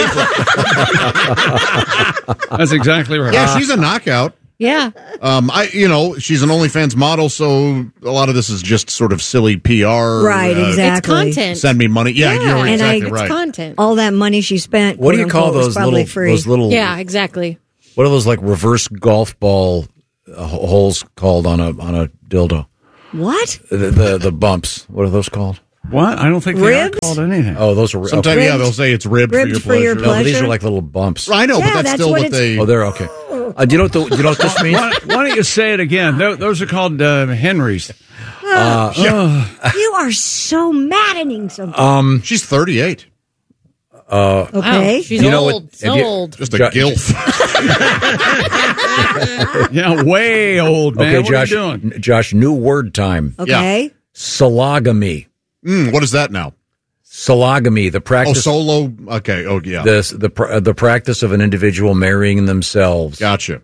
[SPEAKER 2] That's exactly right.
[SPEAKER 4] Yeah, she's a knockout.
[SPEAKER 5] Yeah.
[SPEAKER 4] Um, I, you know, she's an OnlyFans model, so a lot of this is just sort of silly P R.
[SPEAKER 3] Right,
[SPEAKER 4] uh,
[SPEAKER 3] exactly.
[SPEAKER 5] It's content.
[SPEAKER 4] Send me money. Yeah,
[SPEAKER 3] Yeah,
[SPEAKER 4] you're
[SPEAKER 3] and
[SPEAKER 4] exactly
[SPEAKER 3] I-
[SPEAKER 5] It's
[SPEAKER 4] right.
[SPEAKER 5] content.
[SPEAKER 3] All that money she spent.
[SPEAKER 1] What do you
[SPEAKER 3] quote
[SPEAKER 1] call
[SPEAKER 3] unquote, was
[SPEAKER 1] those
[SPEAKER 3] probably
[SPEAKER 1] little
[SPEAKER 3] free.
[SPEAKER 1] those little
[SPEAKER 5] Yeah, exactly.
[SPEAKER 1] what are those like reverse golf ball uh, holes called on a on a dildo?
[SPEAKER 3] What?
[SPEAKER 1] The, the the bumps. What are those called?
[SPEAKER 2] What? I don't think they
[SPEAKER 3] Ribs?
[SPEAKER 2] are called anything.
[SPEAKER 1] Oh, those are
[SPEAKER 4] Sometimes,
[SPEAKER 1] okay.
[SPEAKER 4] yeah, they'll say it's ribbed
[SPEAKER 3] Ribs
[SPEAKER 4] for your
[SPEAKER 3] for your
[SPEAKER 4] pleasure.
[SPEAKER 1] No, but these
[SPEAKER 3] pleasure?
[SPEAKER 1] are like little bumps.
[SPEAKER 4] I know,
[SPEAKER 3] Yeah,
[SPEAKER 4] but that's,
[SPEAKER 3] that's
[SPEAKER 4] still
[SPEAKER 3] what
[SPEAKER 4] what,
[SPEAKER 3] it's-
[SPEAKER 4] they.
[SPEAKER 1] Oh, they're okay. Uh, do you know what the, do you know what this means?
[SPEAKER 2] Why, why don't you say it again? Tho- Those are called uh, Henrys.
[SPEAKER 1] Uh,
[SPEAKER 3] You are so maddening sometimes.
[SPEAKER 1] um,
[SPEAKER 4] She's thirty-eight.
[SPEAKER 1] uh,
[SPEAKER 3] Okay.
[SPEAKER 5] Wow, she's
[SPEAKER 1] You know
[SPEAKER 5] old.
[SPEAKER 1] what-
[SPEAKER 5] So
[SPEAKER 1] if you-
[SPEAKER 5] old.
[SPEAKER 4] Just a
[SPEAKER 1] Jo-
[SPEAKER 4] gilf.
[SPEAKER 2] Yeah, way old, man.
[SPEAKER 1] okay,
[SPEAKER 2] what
[SPEAKER 1] Josh.
[SPEAKER 2] are you doing?
[SPEAKER 1] n- Josh, new word time.
[SPEAKER 3] Okay.
[SPEAKER 1] Sologamy.
[SPEAKER 4] Mm, what is that now?
[SPEAKER 1] Sologamy. The
[SPEAKER 4] Oh,
[SPEAKER 1] practice.
[SPEAKER 4] solo. Okay. Oh, yeah.
[SPEAKER 1] the the pr- uh, the practice of an individual marrying themselves.
[SPEAKER 4] Gotcha.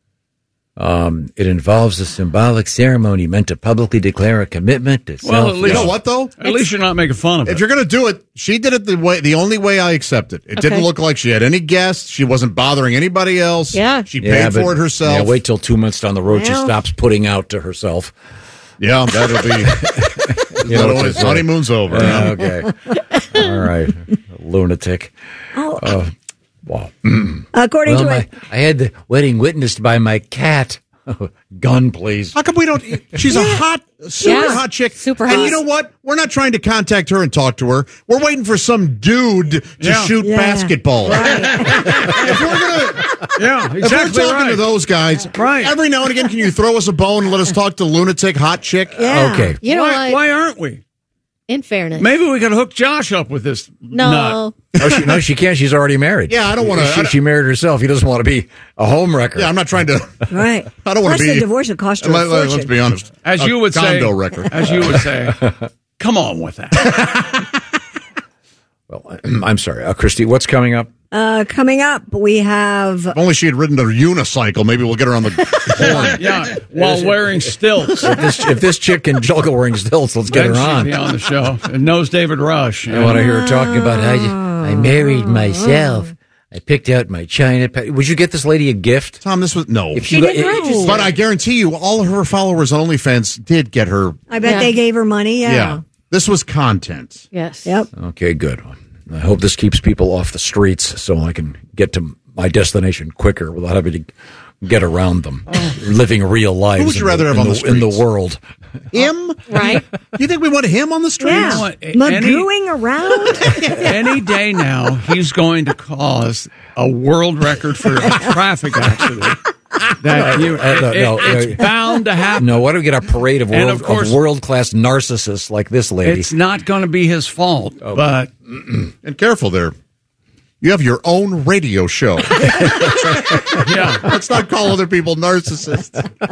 [SPEAKER 1] Um, it involves a symbolic ceremony meant to publicly declare a commitment to
[SPEAKER 2] Well,
[SPEAKER 1] self.
[SPEAKER 2] at least-
[SPEAKER 4] You know what, though?
[SPEAKER 2] At least you're not making fun of
[SPEAKER 4] If
[SPEAKER 2] it.
[SPEAKER 4] you're going to do it, she did it the way, the only way I accept it. It didn't
[SPEAKER 5] Okay.
[SPEAKER 4] look like she had any guests. She wasn't bothering anybody else.
[SPEAKER 5] Yeah.
[SPEAKER 4] She paid
[SPEAKER 1] Yeah, but-
[SPEAKER 4] for it herself.
[SPEAKER 1] Yeah, wait till two months down the road, she
[SPEAKER 3] Well.
[SPEAKER 1] stops putting out to herself.
[SPEAKER 4] Yeah, that'll be.
[SPEAKER 1] You know
[SPEAKER 4] that'll-
[SPEAKER 1] what
[SPEAKER 4] his
[SPEAKER 1] they say.
[SPEAKER 4] honeymoon's over.
[SPEAKER 1] Yeah,
[SPEAKER 4] yeah.
[SPEAKER 1] okay. All right. Lunatic.
[SPEAKER 3] Oh,
[SPEAKER 1] Uh, wow.
[SPEAKER 3] according
[SPEAKER 1] Well,
[SPEAKER 3] to
[SPEAKER 1] my,
[SPEAKER 3] a,
[SPEAKER 1] I had the wedding witnessed by my cat. Gun, please.
[SPEAKER 4] How come we don't? She's a hot, super
[SPEAKER 5] Yeah.
[SPEAKER 4] hot chick.
[SPEAKER 5] Super
[SPEAKER 4] And
[SPEAKER 5] hot.
[SPEAKER 4] you know what? We're not trying to contact her and talk to her. We're waiting for some dude to
[SPEAKER 2] Yeah.
[SPEAKER 4] shoot
[SPEAKER 3] Yeah.
[SPEAKER 4] basketball.
[SPEAKER 3] Right.
[SPEAKER 4] If we're gonna,
[SPEAKER 2] Yeah,
[SPEAKER 4] if
[SPEAKER 2] exactly
[SPEAKER 4] we're talking
[SPEAKER 2] right.
[SPEAKER 4] to those guys,
[SPEAKER 2] Right.
[SPEAKER 4] every now and again, can you throw us a bone and let us talk to lunatic hot chick?
[SPEAKER 3] Yeah.
[SPEAKER 1] Okay.
[SPEAKER 5] You know
[SPEAKER 2] why,
[SPEAKER 5] what?
[SPEAKER 2] why aren't we?
[SPEAKER 5] In fairness.
[SPEAKER 2] Maybe we could hook Josh up with this.
[SPEAKER 5] No.
[SPEAKER 2] nut.
[SPEAKER 1] No, she, no, she can't. She's already married.
[SPEAKER 4] Yeah, I don't wanna- I
[SPEAKER 1] She,
[SPEAKER 4] don't-
[SPEAKER 1] she married herself. He doesn't want to be a home wrecker.
[SPEAKER 4] Yeah, I'm not trying to.
[SPEAKER 3] Right.
[SPEAKER 4] I don't want
[SPEAKER 3] Plus
[SPEAKER 4] to be.
[SPEAKER 3] the divorce would cost her
[SPEAKER 4] let,
[SPEAKER 3] a
[SPEAKER 4] let-
[SPEAKER 3] fortune.
[SPEAKER 4] let's be honest.
[SPEAKER 2] As
[SPEAKER 4] a
[SPEAKER 2] you would say,
[SPEAKER 4] condo wrecker.
[SPEAKER 2] as you would say, come on with that.
[SPEAKER 1] Well, I'm sorry, uh, Christy. What's coming up?
[SPEAKER 3] Uh, coming up, we have
[SPEAKER 4] If only she had ridden a unicycle, maybe we'll get her on the horn.
[SPEAKER 2] Yeah, while wearing stilts.
[SPEAKER 1] If this, if this chick can juggle wearing stilts, let's get
[SPEAKER 2] Then
[SPEAKER 1] her
[SPEAKER 2] she'd
[SPEAKER 1] on.
[SPEAKER 2] be on the show. And knows David Rush.
[SPEAKER 1] I want to hear her talking about how you, I married myself. I picked out my china. Pa- Would you get this lady a gift?
[SPEAKER 4] Tom, this was no.
[SPEAKER 1] If you got- it-
[SPEAKER 4] But I guarantee you, all of her followers on OnlyFans did get her.
[SPEAKER 3] I bet
[SPEAKER 5] Yeah.
[SPEAKER 3] they gave her money. Yeah.
[SPEAKER 4] Yeah, this was content.
[SPEAKER 5] Yes.
[SPEAKER 3] Yep.
[SPEAKER 1] Okay, good. I hope this keeps people off the streets so I can get to my destination quicker without having to get around them, living real lives.
[SPEAKER 4] Who would you
[SPEAKER 1] in
[SPEAKER 4] rather
[SPEAKER 1] the,
[SPEAKER 4] have
[SPEAKER 1] in
[SPEAKER 4] on
[SPEAKER 1] the,
[SPEAKER 4] the
[SPEAKER 1] in the
[SPEAKER 4] streets?
[SPEAKER 1] world?
[SPEAKER 4] Him?
[SPEAKER 5] Right.
[SPEAKER 4] You think we want him on the streets?
[SPEAKER 3] Yeah.
[SPEAKER 2] what? Any-
[SPEAKER 3] Magooing around.
[SPEAKER 2] Any day now, he's going to cause a world record for a traffic accident. That you,
[SPEAKER 1] Uh, no,
[SPEAKER 2] it-
[SPEAKER 1] no,
[SPEAKER 2] it's
[SPEAKER 1] no.
[SPEAKER 2] bound to happen.
[SPEAKER 1] No, why do we get a parade of
[SPEAKER 2] And
[SPEAKER 1] world
[SPEAKER 2] of course-
[SPEAKER 1] of world class narcissists like this lady?
[SPEAKER 2] It's not going to be his fault,
[SPEAKER 1] Oh.
[SPEAKER 2] but
[SPEAKER 4] And careful there. You have your own radio show.
[SPEAKER 2] yeah,
[SPEAKER 4] Let's not call other people narcissists.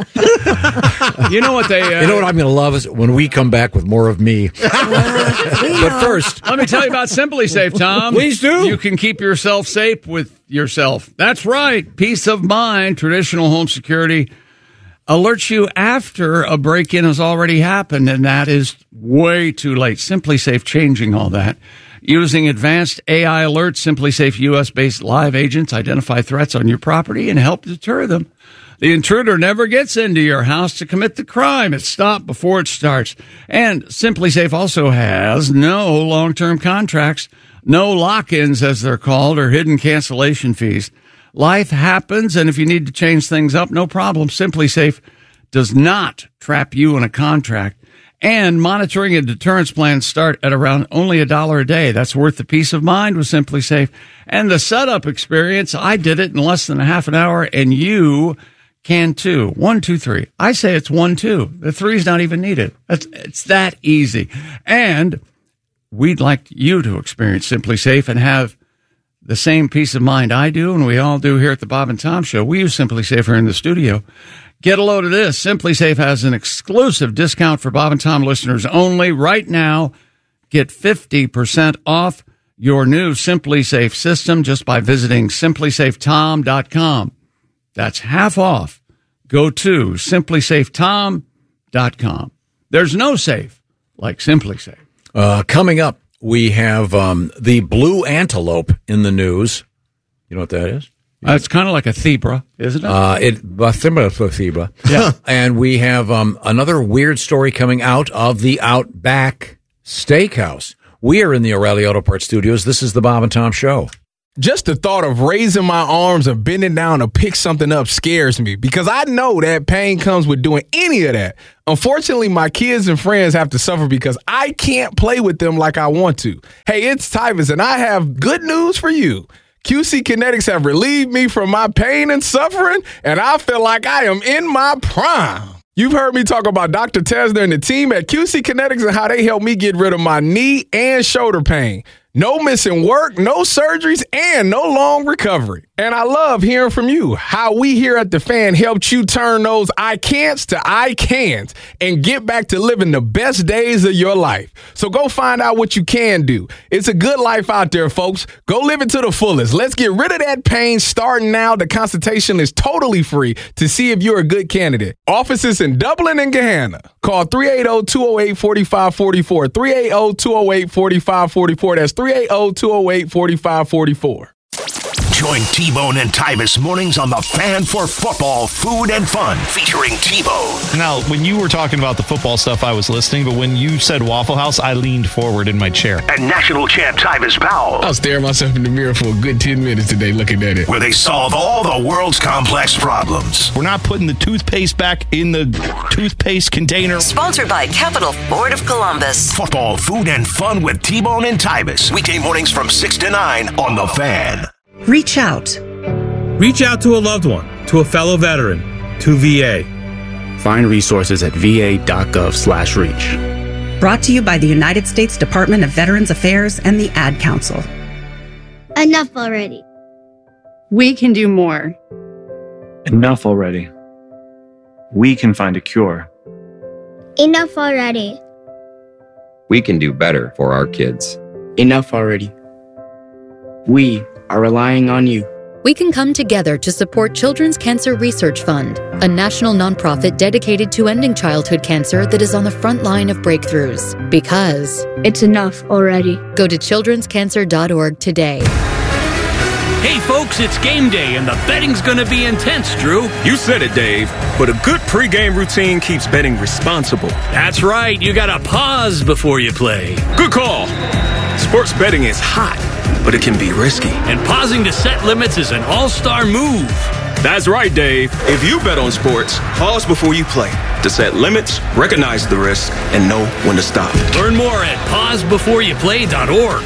[SPEAKER 2] you know what they. Uh,
[SPEAKER 1] You know what I'm going to love is when we come back with more of me. But first,
[SPEAKER 2] Let me tell you about Simply Safe, Tom.
[SPEAKER 1] Please do.
[SPEAKER 2] You can keep yourself safe with yourself. That's right. Peace of mind. Traditional home security alerts you after a break-in has already happened, and that is way too late. Simply Safe changing all that. Using advanced A I alerts, Simply Safe U S-based live agents identify threats on your property and help deter them. The intruder never gets into your house to commit the crime. It's stopped before it starts. And Simply Safe also has no long-term contracts, no lock-ins as they're called, or hidden cancellation fees. Life happens, and if you need to change things up, no problem. Simply Safe does not trap you in a contract. And monitoring and deterrence plans start at around only a dollar a day. That's worth the peace of mind with Simply Safe. And the setup experience, I did it in less than a half an hour, and you can too. One, two, three. I say it's one, two. The three's not even needed. It's, it's that easy. And we'd like you to experience Simply Safe and have the same peace of mind I do, and we all do here at the Bob and Tom Show. We use Simply Safe here in the studio. Get a load of this. Simply Safe has an exclusive discount for Bob and Tom listeners only right now. Get fifty percent off your new Simply Safe system just by visiting simply safe tom dot com. That's half off. Go to simply safe tom dot com. There's no safe like Simply Safe.
[SPEAKER 1] Uh, coming up, we have um, the blue antelope in the news. You know what that is?
[SPEAKER 2] Uh, it's kind of like a zebra, isn't it?
[SPEAKER 1] Uh, it similar to a zebra.
[SPEAKER 2] Yeah.
[SPEAKER 1] And we have um, another weird story coming out of the Outback Steakhouse. We are in the O'Reilly Auto Parts Studios. This is the Bob and Tom Show.
[SPEAKER 26] Just the thought of raising my arms and bending down to pick something up scares me because I know that pain comes with doing any of that. Unfortunately, my kids and friends have to suffer because I can't play with them like I want to. Hey, it's Tyvus, and I have good news for you. Q C Kinetics have relieved me from my pain and suffering, and I feel like I am in my prime. You've heard me talk about Doctor Tesner and the team at Q C Kinetics and how they helped me get rid of my knee and shoulder pain. No missing work, no surgeries, and no long recovery. And I love hearing from you, how we here at The Fan helped you turn those I can'ts to I can'ts and get back to living the best days of your life. So go find out what you can do. It's a good life out there, folks. Go live it to the fullest. Let's get rid of that pain starting now. The consultation is totally free to see if you're a good candidate. Offices in Dublin and Gahanna. Call three eight zero, two zero eight, four five four four, three eight zero, two zero eight, four five four four. That's three eight zero, two zero eight, four five four four.
[SPEAKER 21] Join T-Bone and Tyvus mornings on The Fan for football, food, and fun, featuring T-Bone.
[SPEAKER 11] Now, when you were talking about the football stuff, I was listening, but when you said Waffle House, I leaned forward in my chair.
[SPEAKER 21] And national champ Tyvus Powell.
[SPEAKER 26] I was staring myself in the mirror for a good ten minutes today looking at it.
[SPEAKER 21] Where they solve all the world's complex problems.
[SPEAKER 11] We're not putting the toothpaste back in the toothpaste container.
[SPEAKER 22] Sponsored by Capital Ford of Columbus.
[SPEAKER 21] Football, food, and fun with T-Bone and Tyvus. Weekday mornings from six to nine on The Fan.
[SPEAKER 6] Reach out.
[SPEAKER 7] Reach out to a loved one, to a fellow veteran, to V A. Find resources at va.gov slash reach.
[SPEAKER 6] Brought to you by the United States Department of Veterans Affairs and the Ad Council.
[SPEAKER 15] Enough already.
[SPEAKER 16] We can do more.
[SPEAKER 17] Enough already. We can find a cure.
[SPEAKER 15] Enough already.
[SPEAKER 18] We can do better for our kids.
[SPEAKER 19] Enough already. We are relying on you.
[SPEAKER 20] We can come together to support Children's Cancer Research Fund, a national nonprofit dedicated to ending childhood cancer that is on the front line of breakthroughs. Because
[SPEAKER 15] it's enough already.
[SPEAKER 20] Go to children's cancer dot org today.
[SPEAKER 29] Hey folks, it's game day and the betting's gonna be intense, Drew.
[SPEAKER 30] You said it, Dave, but a good pregame routine keeps betting responsible.
[SPEAKER 29] That's right, you gotta pause before you play.
[SPEAKER 30] Good call. Sports betting is hot, but it can be risky.
[SPEAKER 29] And pausing to set limits is an all-star move.
[SPEAKER 30] That's right, Dave. If you bet on sports, pause before you play to set limits, recognize the risk, and know when to stop.
[SPEAKER 29] Learn more at pause before you play dot org.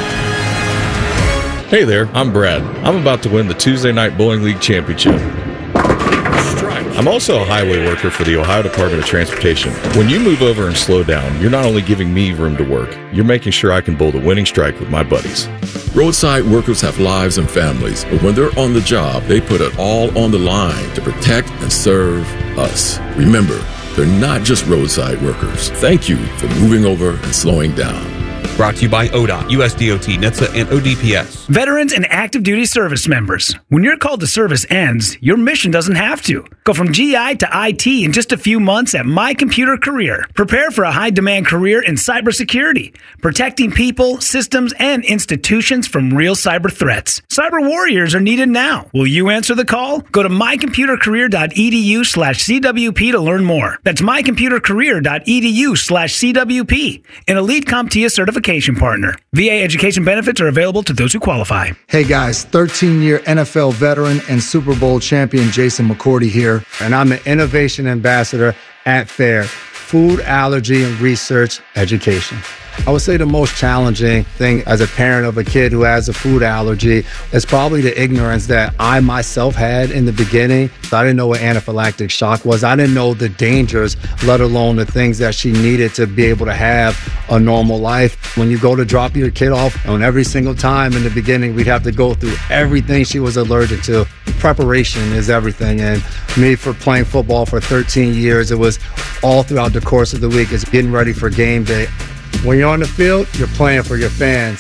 [SPEAKER 31] Hey there, I'm Brad. I'm about to win the Tuesday Night Bowling League Championship. I'm also a highway worker for the Ohio Department of Transportation. When you move over and slow down, you're not only giving me room to work, you're making sure I can bowl the winning strike with my buddies.
[SPEAKER 32] Roadside workers have lives and families, but when they're on the job, they put it all on the line to protect and serve us. Remember, they're not just roadside workers. Thank you for moving over and slowing down.
[SPEAKER 33] Brought to you by O D O T, U S D O T, N H T S A, and O D P S.
[SPEAKER 34] Veterans and active duty service members. When your call to service ends, your mission doesn't have to. Go from G I to I T in just a few months at My Computer Career. Prepare for a high-demand career in cybersecurity, protecting people, systems, and institutions from real cyber threats. Cyber warriors are needed now. Will you answer the call? Go to my computer career dot e d u slash c w p to learn more. That's my computer career dot e d u slash c w p. An elite CompTIA certification partner. V A education benefits are available to those who qualify.
[SPEAKER 35] Hey guys, thirteen-year N F L veteran and Super Bowl champion Jason McCourty here, and I'm the Innovation Ambassador at FAIR, Food Allergy and Research Education. I would say the most challenging thing as a parent of a kid who has a food allergy is probably the ignorance that I myself had in the beginning. I didn't know what anaphylactic shock was. I didn't know the dangers, let alone the things that she needed to be able to have a normal life. When you go to drop your kid off, and every single time in the beginning, we'd have to go through everything she was allergic to. Preparation is everything. And me, for playing football for thirteen years, it was all throughout the course of the week. It's getting ready for game day. When you're on the field, you're playing for your fans.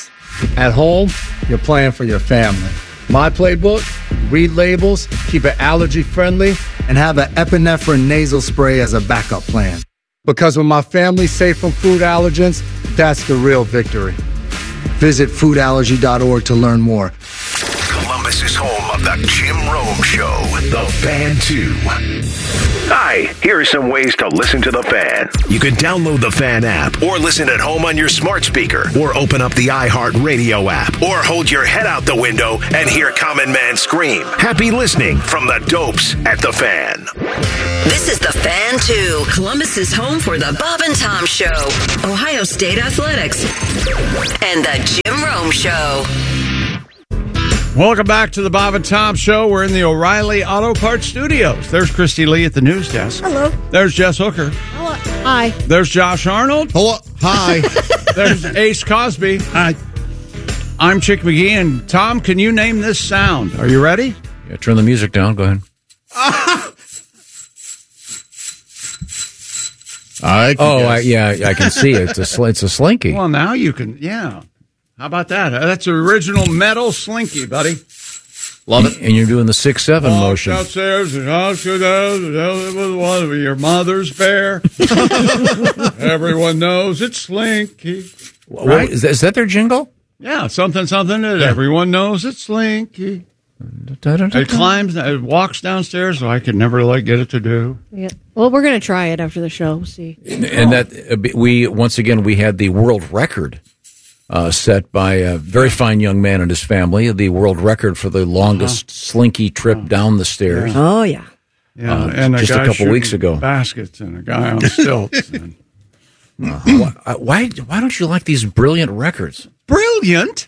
[SPEAKER 35] At home, you're playing for your family. My playbook, read labels, keep it allergy friendly, and have an epinephrine nasal spray as a backup plan. Because when my family's safe from food allergens, that's the real victory. Visit food allergy dot org to learn more.
[SPEAKER 21] Columbus is home of the Jim Rome Show, The Fan two. Hi, here are some ways to listen to The Fan. You can download the Fan app, or listen at home on your smart speaker, or open up the iHeartRadio app, or hold your head out the window and hear Common Man scream. Happy listening from the Dopes at The Fan.
[SPEAKER 22] This is The Fan two, Columbus's home for the Bob and Tom Show, Ohio State Athletics, and the Jim Rome Show.
[SPEAKER 2] Welcome back to the Bob and Tom Show. We're in the O'Reilly Auto Parts Studios. There's Christy Lee at the news desk.
[SPEAKER 3] Hello.
[SPEAKER 2] There's Jess Hooker.
[SPEAKER 3] Hello. Hi.
[SPEAKER 2] There's Josh Arnold.
[SPEAKER 4] Hello. Hi.
[SPEAKER 2] There's Ace Cosby. Hi. I'm Chick McGee. And Tom, can you name this sound? Are you ready?
[SPEAKER 1] Yeah, turn the music down. Go ahead.
[SPEAKER 4] I
[SPEAKER 1] oh, I, yeah, I can see it. It's a, sl- it's a slinky.
[SPEAKER 2] Well, now you can, yeah. How about that? That's an original metal slinky, buddy.
[SPEAKER 1] Love it. And you're doing the six seven motion.
[SPEAKER 2] Downstairs, your mother's bear. Everyone knows it's Slinky.
[SPEAKER 1] Right? Is, that, is that their jingle?
[SPEAKER 2] Yeah, something, something that everyone knows it's Slinky. It climbs, it walks downstairs, so I could never like get it to do.
[SPEAKER 3] Yeah. Well, we're going to try it after the show. We'll see.
[SPEAKER 1] And that we once again we had the world record uh, set by a very fine young man and his family. The world record for the longest uh-huh. slinky trip oh. down the stairs.
[SPEAKER 3] Yeah. Oh yeah,
[SPEAKER 2] yeah.
[SPEAKER 1] Uh,
[SPEAKER 2] and
[SPEAKER 1] just
[SPEAKER 2] a,
[SPEAKER 1] a couple weeks ago,
[SPEAKER 2] baskets and a guy on stilts. and,
[SPEAKER 1] uh, why, why why don't you like these brilliant records?
[SPEAKER 2] Brilliant.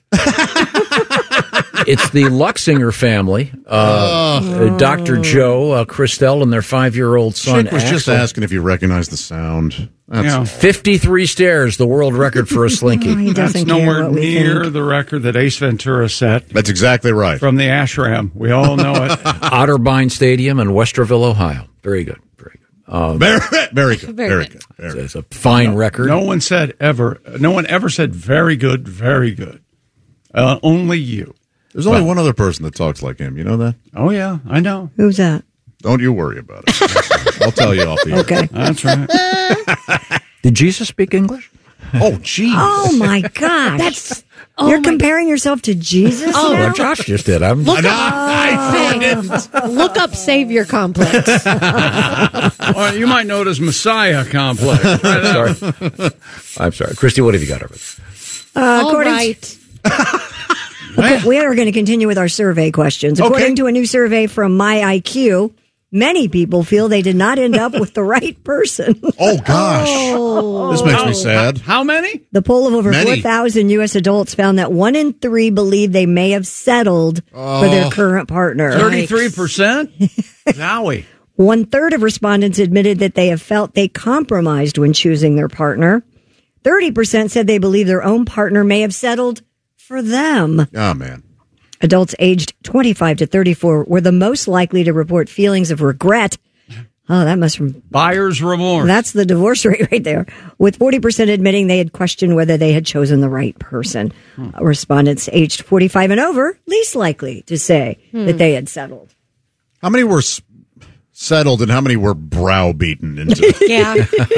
[SPEAKER 1] It's the Luxinger family, uh, oh. Doctor Joe, uh, Christelle, and their five-year-old son.
[SPEAKER 4] Chick was
[SPEAKER 1] Axel.
[SPEAKER 4] just asking if you recognize the sound. That's
[SPEAKER 2] yeah.
[SPEAKER 1] fifty-three stairs, the world record for a slinky.
[SPEAKER 3] Oh, he
[SPEAKER 2] That's nowhere near think. the record that Ace Ventura set.
[SPEAKER 4] That's exactly right.
[SPEAKER 2] From the Ashram. We all know it.
[SPEAKER 1] Otterbein Stadium in Westerville, Ohio. Very good. Very good. Uh,
[SPEAKER 4] very, very good.
[SPEAKER 3] Very,
[SPEAKER 4] very
[SPEAKER 3] good.
[SPEAKER 4] good. Very
[SPEAKER 1] it's, it's a fine
[SPEAKER 2] no,
[SPEAKER 1] record.
[SPEAKER 2] No one said ever. No one ever said very good, very good. Uh, only you.
[SPEAKER 4] There's only well, one other person that talks like him. You know that?
[SPEAKER 2] Oh, yeah. I know.
[SPEAKER 3] Who's that?
[SPEAKER 4] Don't you worry about it. I'll tell you off the air.
[SPEAKER 3] Okay.
[SPEAKER 2] That's right.
[SPEAKER 1] Did Jesus speak English?
[SPEAKER 4] Oh, jeez.
[SPEAKER 3] Oh, my gosh. That's oh You're comparing God. yourself to Jesus
[SPEAKER 1] Oh,
[SPEAKER 3] now?
[SPEAKER 1] well, Josh just did. I'm
[SPEAKER 3] look,
[SPEAKER 1] no,
[SPEAKER 3] up, I look up Savior Complex.
[SPEAKER 2] Well, you might know it as Messiah Complex.
[SPEAKER 1] Right sorry. I'm sorry. Christy, what have you got over there?
[SPEAKER 3] Uh, All right. Okay, we are going to continue with our survey questions. According okay. to a new survey from My I Q, many people feel they did not end up with the right person.
[SPEAKER 4] Oh, gosh. Oh. This makes
[SPEAKER 2] how,
[SPEAKER 4] me sad.
[SPEAKER 2] How many?
[SPEAKER 3] The poll of over
[SPEAKER 4] many.
[SPEAKER 3] four thousand U S adults found that one in three believe they may have settled oh. for their current partner.
[SPEAKER 2] thirty-three percent? Zowie.
[SPEAKER 3] One third of respondents admitted that they have felt they compromised when choosing their partner. thirty percent said they believe their own partner may have settled for them.
[SPEAKER 4] Oh, man.
[SPEAKER 3] Adults aged twenty-five to thirty-four were the most likely to report feelings of regret. Oh, that must...
[SPEAKER 2] Buyer's remorse.
[SPEAKER 3] That's the divorce rate right there. With forty percent admitting they had questioned whether they had chosen the right person. Hmm. Uh, respondents aged forty-five and over, least likely to say hmm. that they had settled.
[SPEAKER 4] How many were s- settled and how many were browbeaten into?
[SPEAKER 3] Yeah.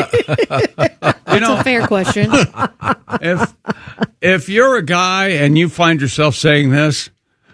[SPEAKER 2] You know,
[SPEAKER 3] that's a fair question.
[SPEAKER 2] If if you're a guy and you find yourself saying this,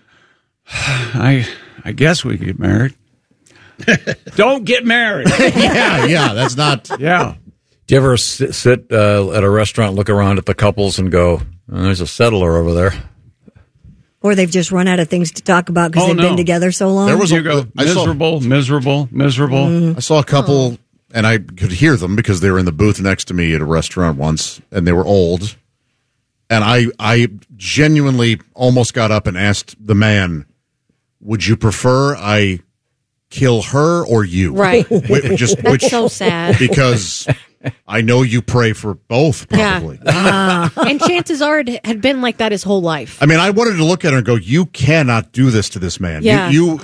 [SPEAKER 2] I I guess we get married. Don't get married.
[SPEAKER 4] yeah, yeah, that's not.
[SPEAKER 2] Yeah.
[SPEAKER 1] Do you ever sit, sit uh, at a restaurant, look around at the couples, and go, oh, "There's a settler over there,"
[SPEAKER 3] or they've just run out of things to talk about because
[SPEAKER 2] oh,
[SPEAKER 3] they've
[SPEAKER 2] no.
[SPEAKER 3] been together so long?
[SPEAKER 2] There was a, go, miserable, saw, miserable, miserable.
[SPEAKER 3] Mm.
[SPEAKER 4] I saw a couple, oh. and I could hear them because they were in the booth next to me at a restaurant once, and they were old. And I, I genuinely almost got up and asked the man, "Would you prefer I kill her or you?"
[SPEAKER 3] Right.
[SPEAKER 4] Which, just,
[SPEAKER 3] That's
[SPEAKER 4] which,
[SPEAKER 3] so sad.
[SPEAKER 4] Because I know you pray for both, probably.
[SPEAKER 3] Yeah. Uh, and chances are it had been like that his whole life.
[SPEAKER 4] I mean, I wanted to look at her and go, "You cannot do this to this man."
[SPEAKER 3] Yeah.
[SPEAKER 4] You.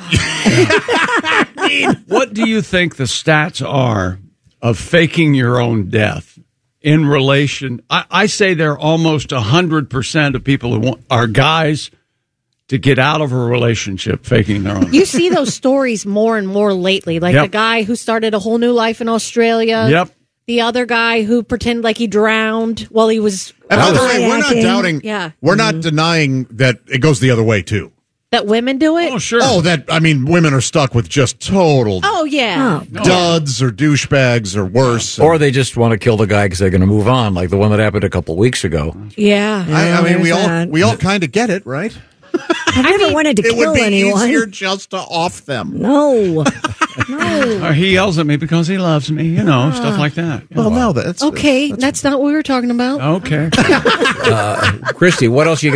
[SPEAKER 4] you
[SPEAKER 2] What do you think the stats are of faking your own death? in relation. I, I say they're almost one hundred percent of people who want, are guys to get out of a relationship faking their own.
[SPEAKER 5] You see those stories more and more lately, like
[SPEAKER 2] Yep.
[SPEAKER 5] the guy who started a whole new life in Australia.
[SPEAKER 2] Yep.
[SPEAKER 5] The other guy who pretended like he drowned while he was.
[SPEAKER 4] And by the way, we're not
[SPEAKER 5] kayaking.
[SPEAKER 4] doubting.
[SPEAKER 5] Yeah.
[SPEAKER 4] We're not denying that it goes the other way too.
[SPEAKER 5] That women do it?
[SPEAKER 2] Oh, sure.
[SPEAKER 4] Oh, that I mean, women are stuck with just total
[SPEAKER 5] Oh, yeah.
[SPEAKER 4] duds or douchebags or worse.
[SPEAKER 1] Or they just want to kill the guy because they're going to move on, like the one that happened a couple weeks ago.
[SPEAKER 5] Yeah.
[SPEAKER 4] I, I mean, we all
[SPEAKER 3] that.
[SPEAKER 4] we all kind of get it, right?
[SPEAKER 3] I've never wanted to
[SPEAKER 4] It
[SPEAKER 3] kill
[SPEAKER 4] would be
[SPEAKER 3] anyone.
[SPEAKER 4] easier just to off them.
[SPEAKER 3] No. no.
[SPEAKER 2] Or he yells at me because he loves me, you know, stuff like that.
[SPEAKER 4] Well, no, that's
[SPEAKER 5] Okay, that's, not what we were talking about.
[SPEAKER 2] Okay.
[SPEAKER 1] Uh, Christy, what else you got?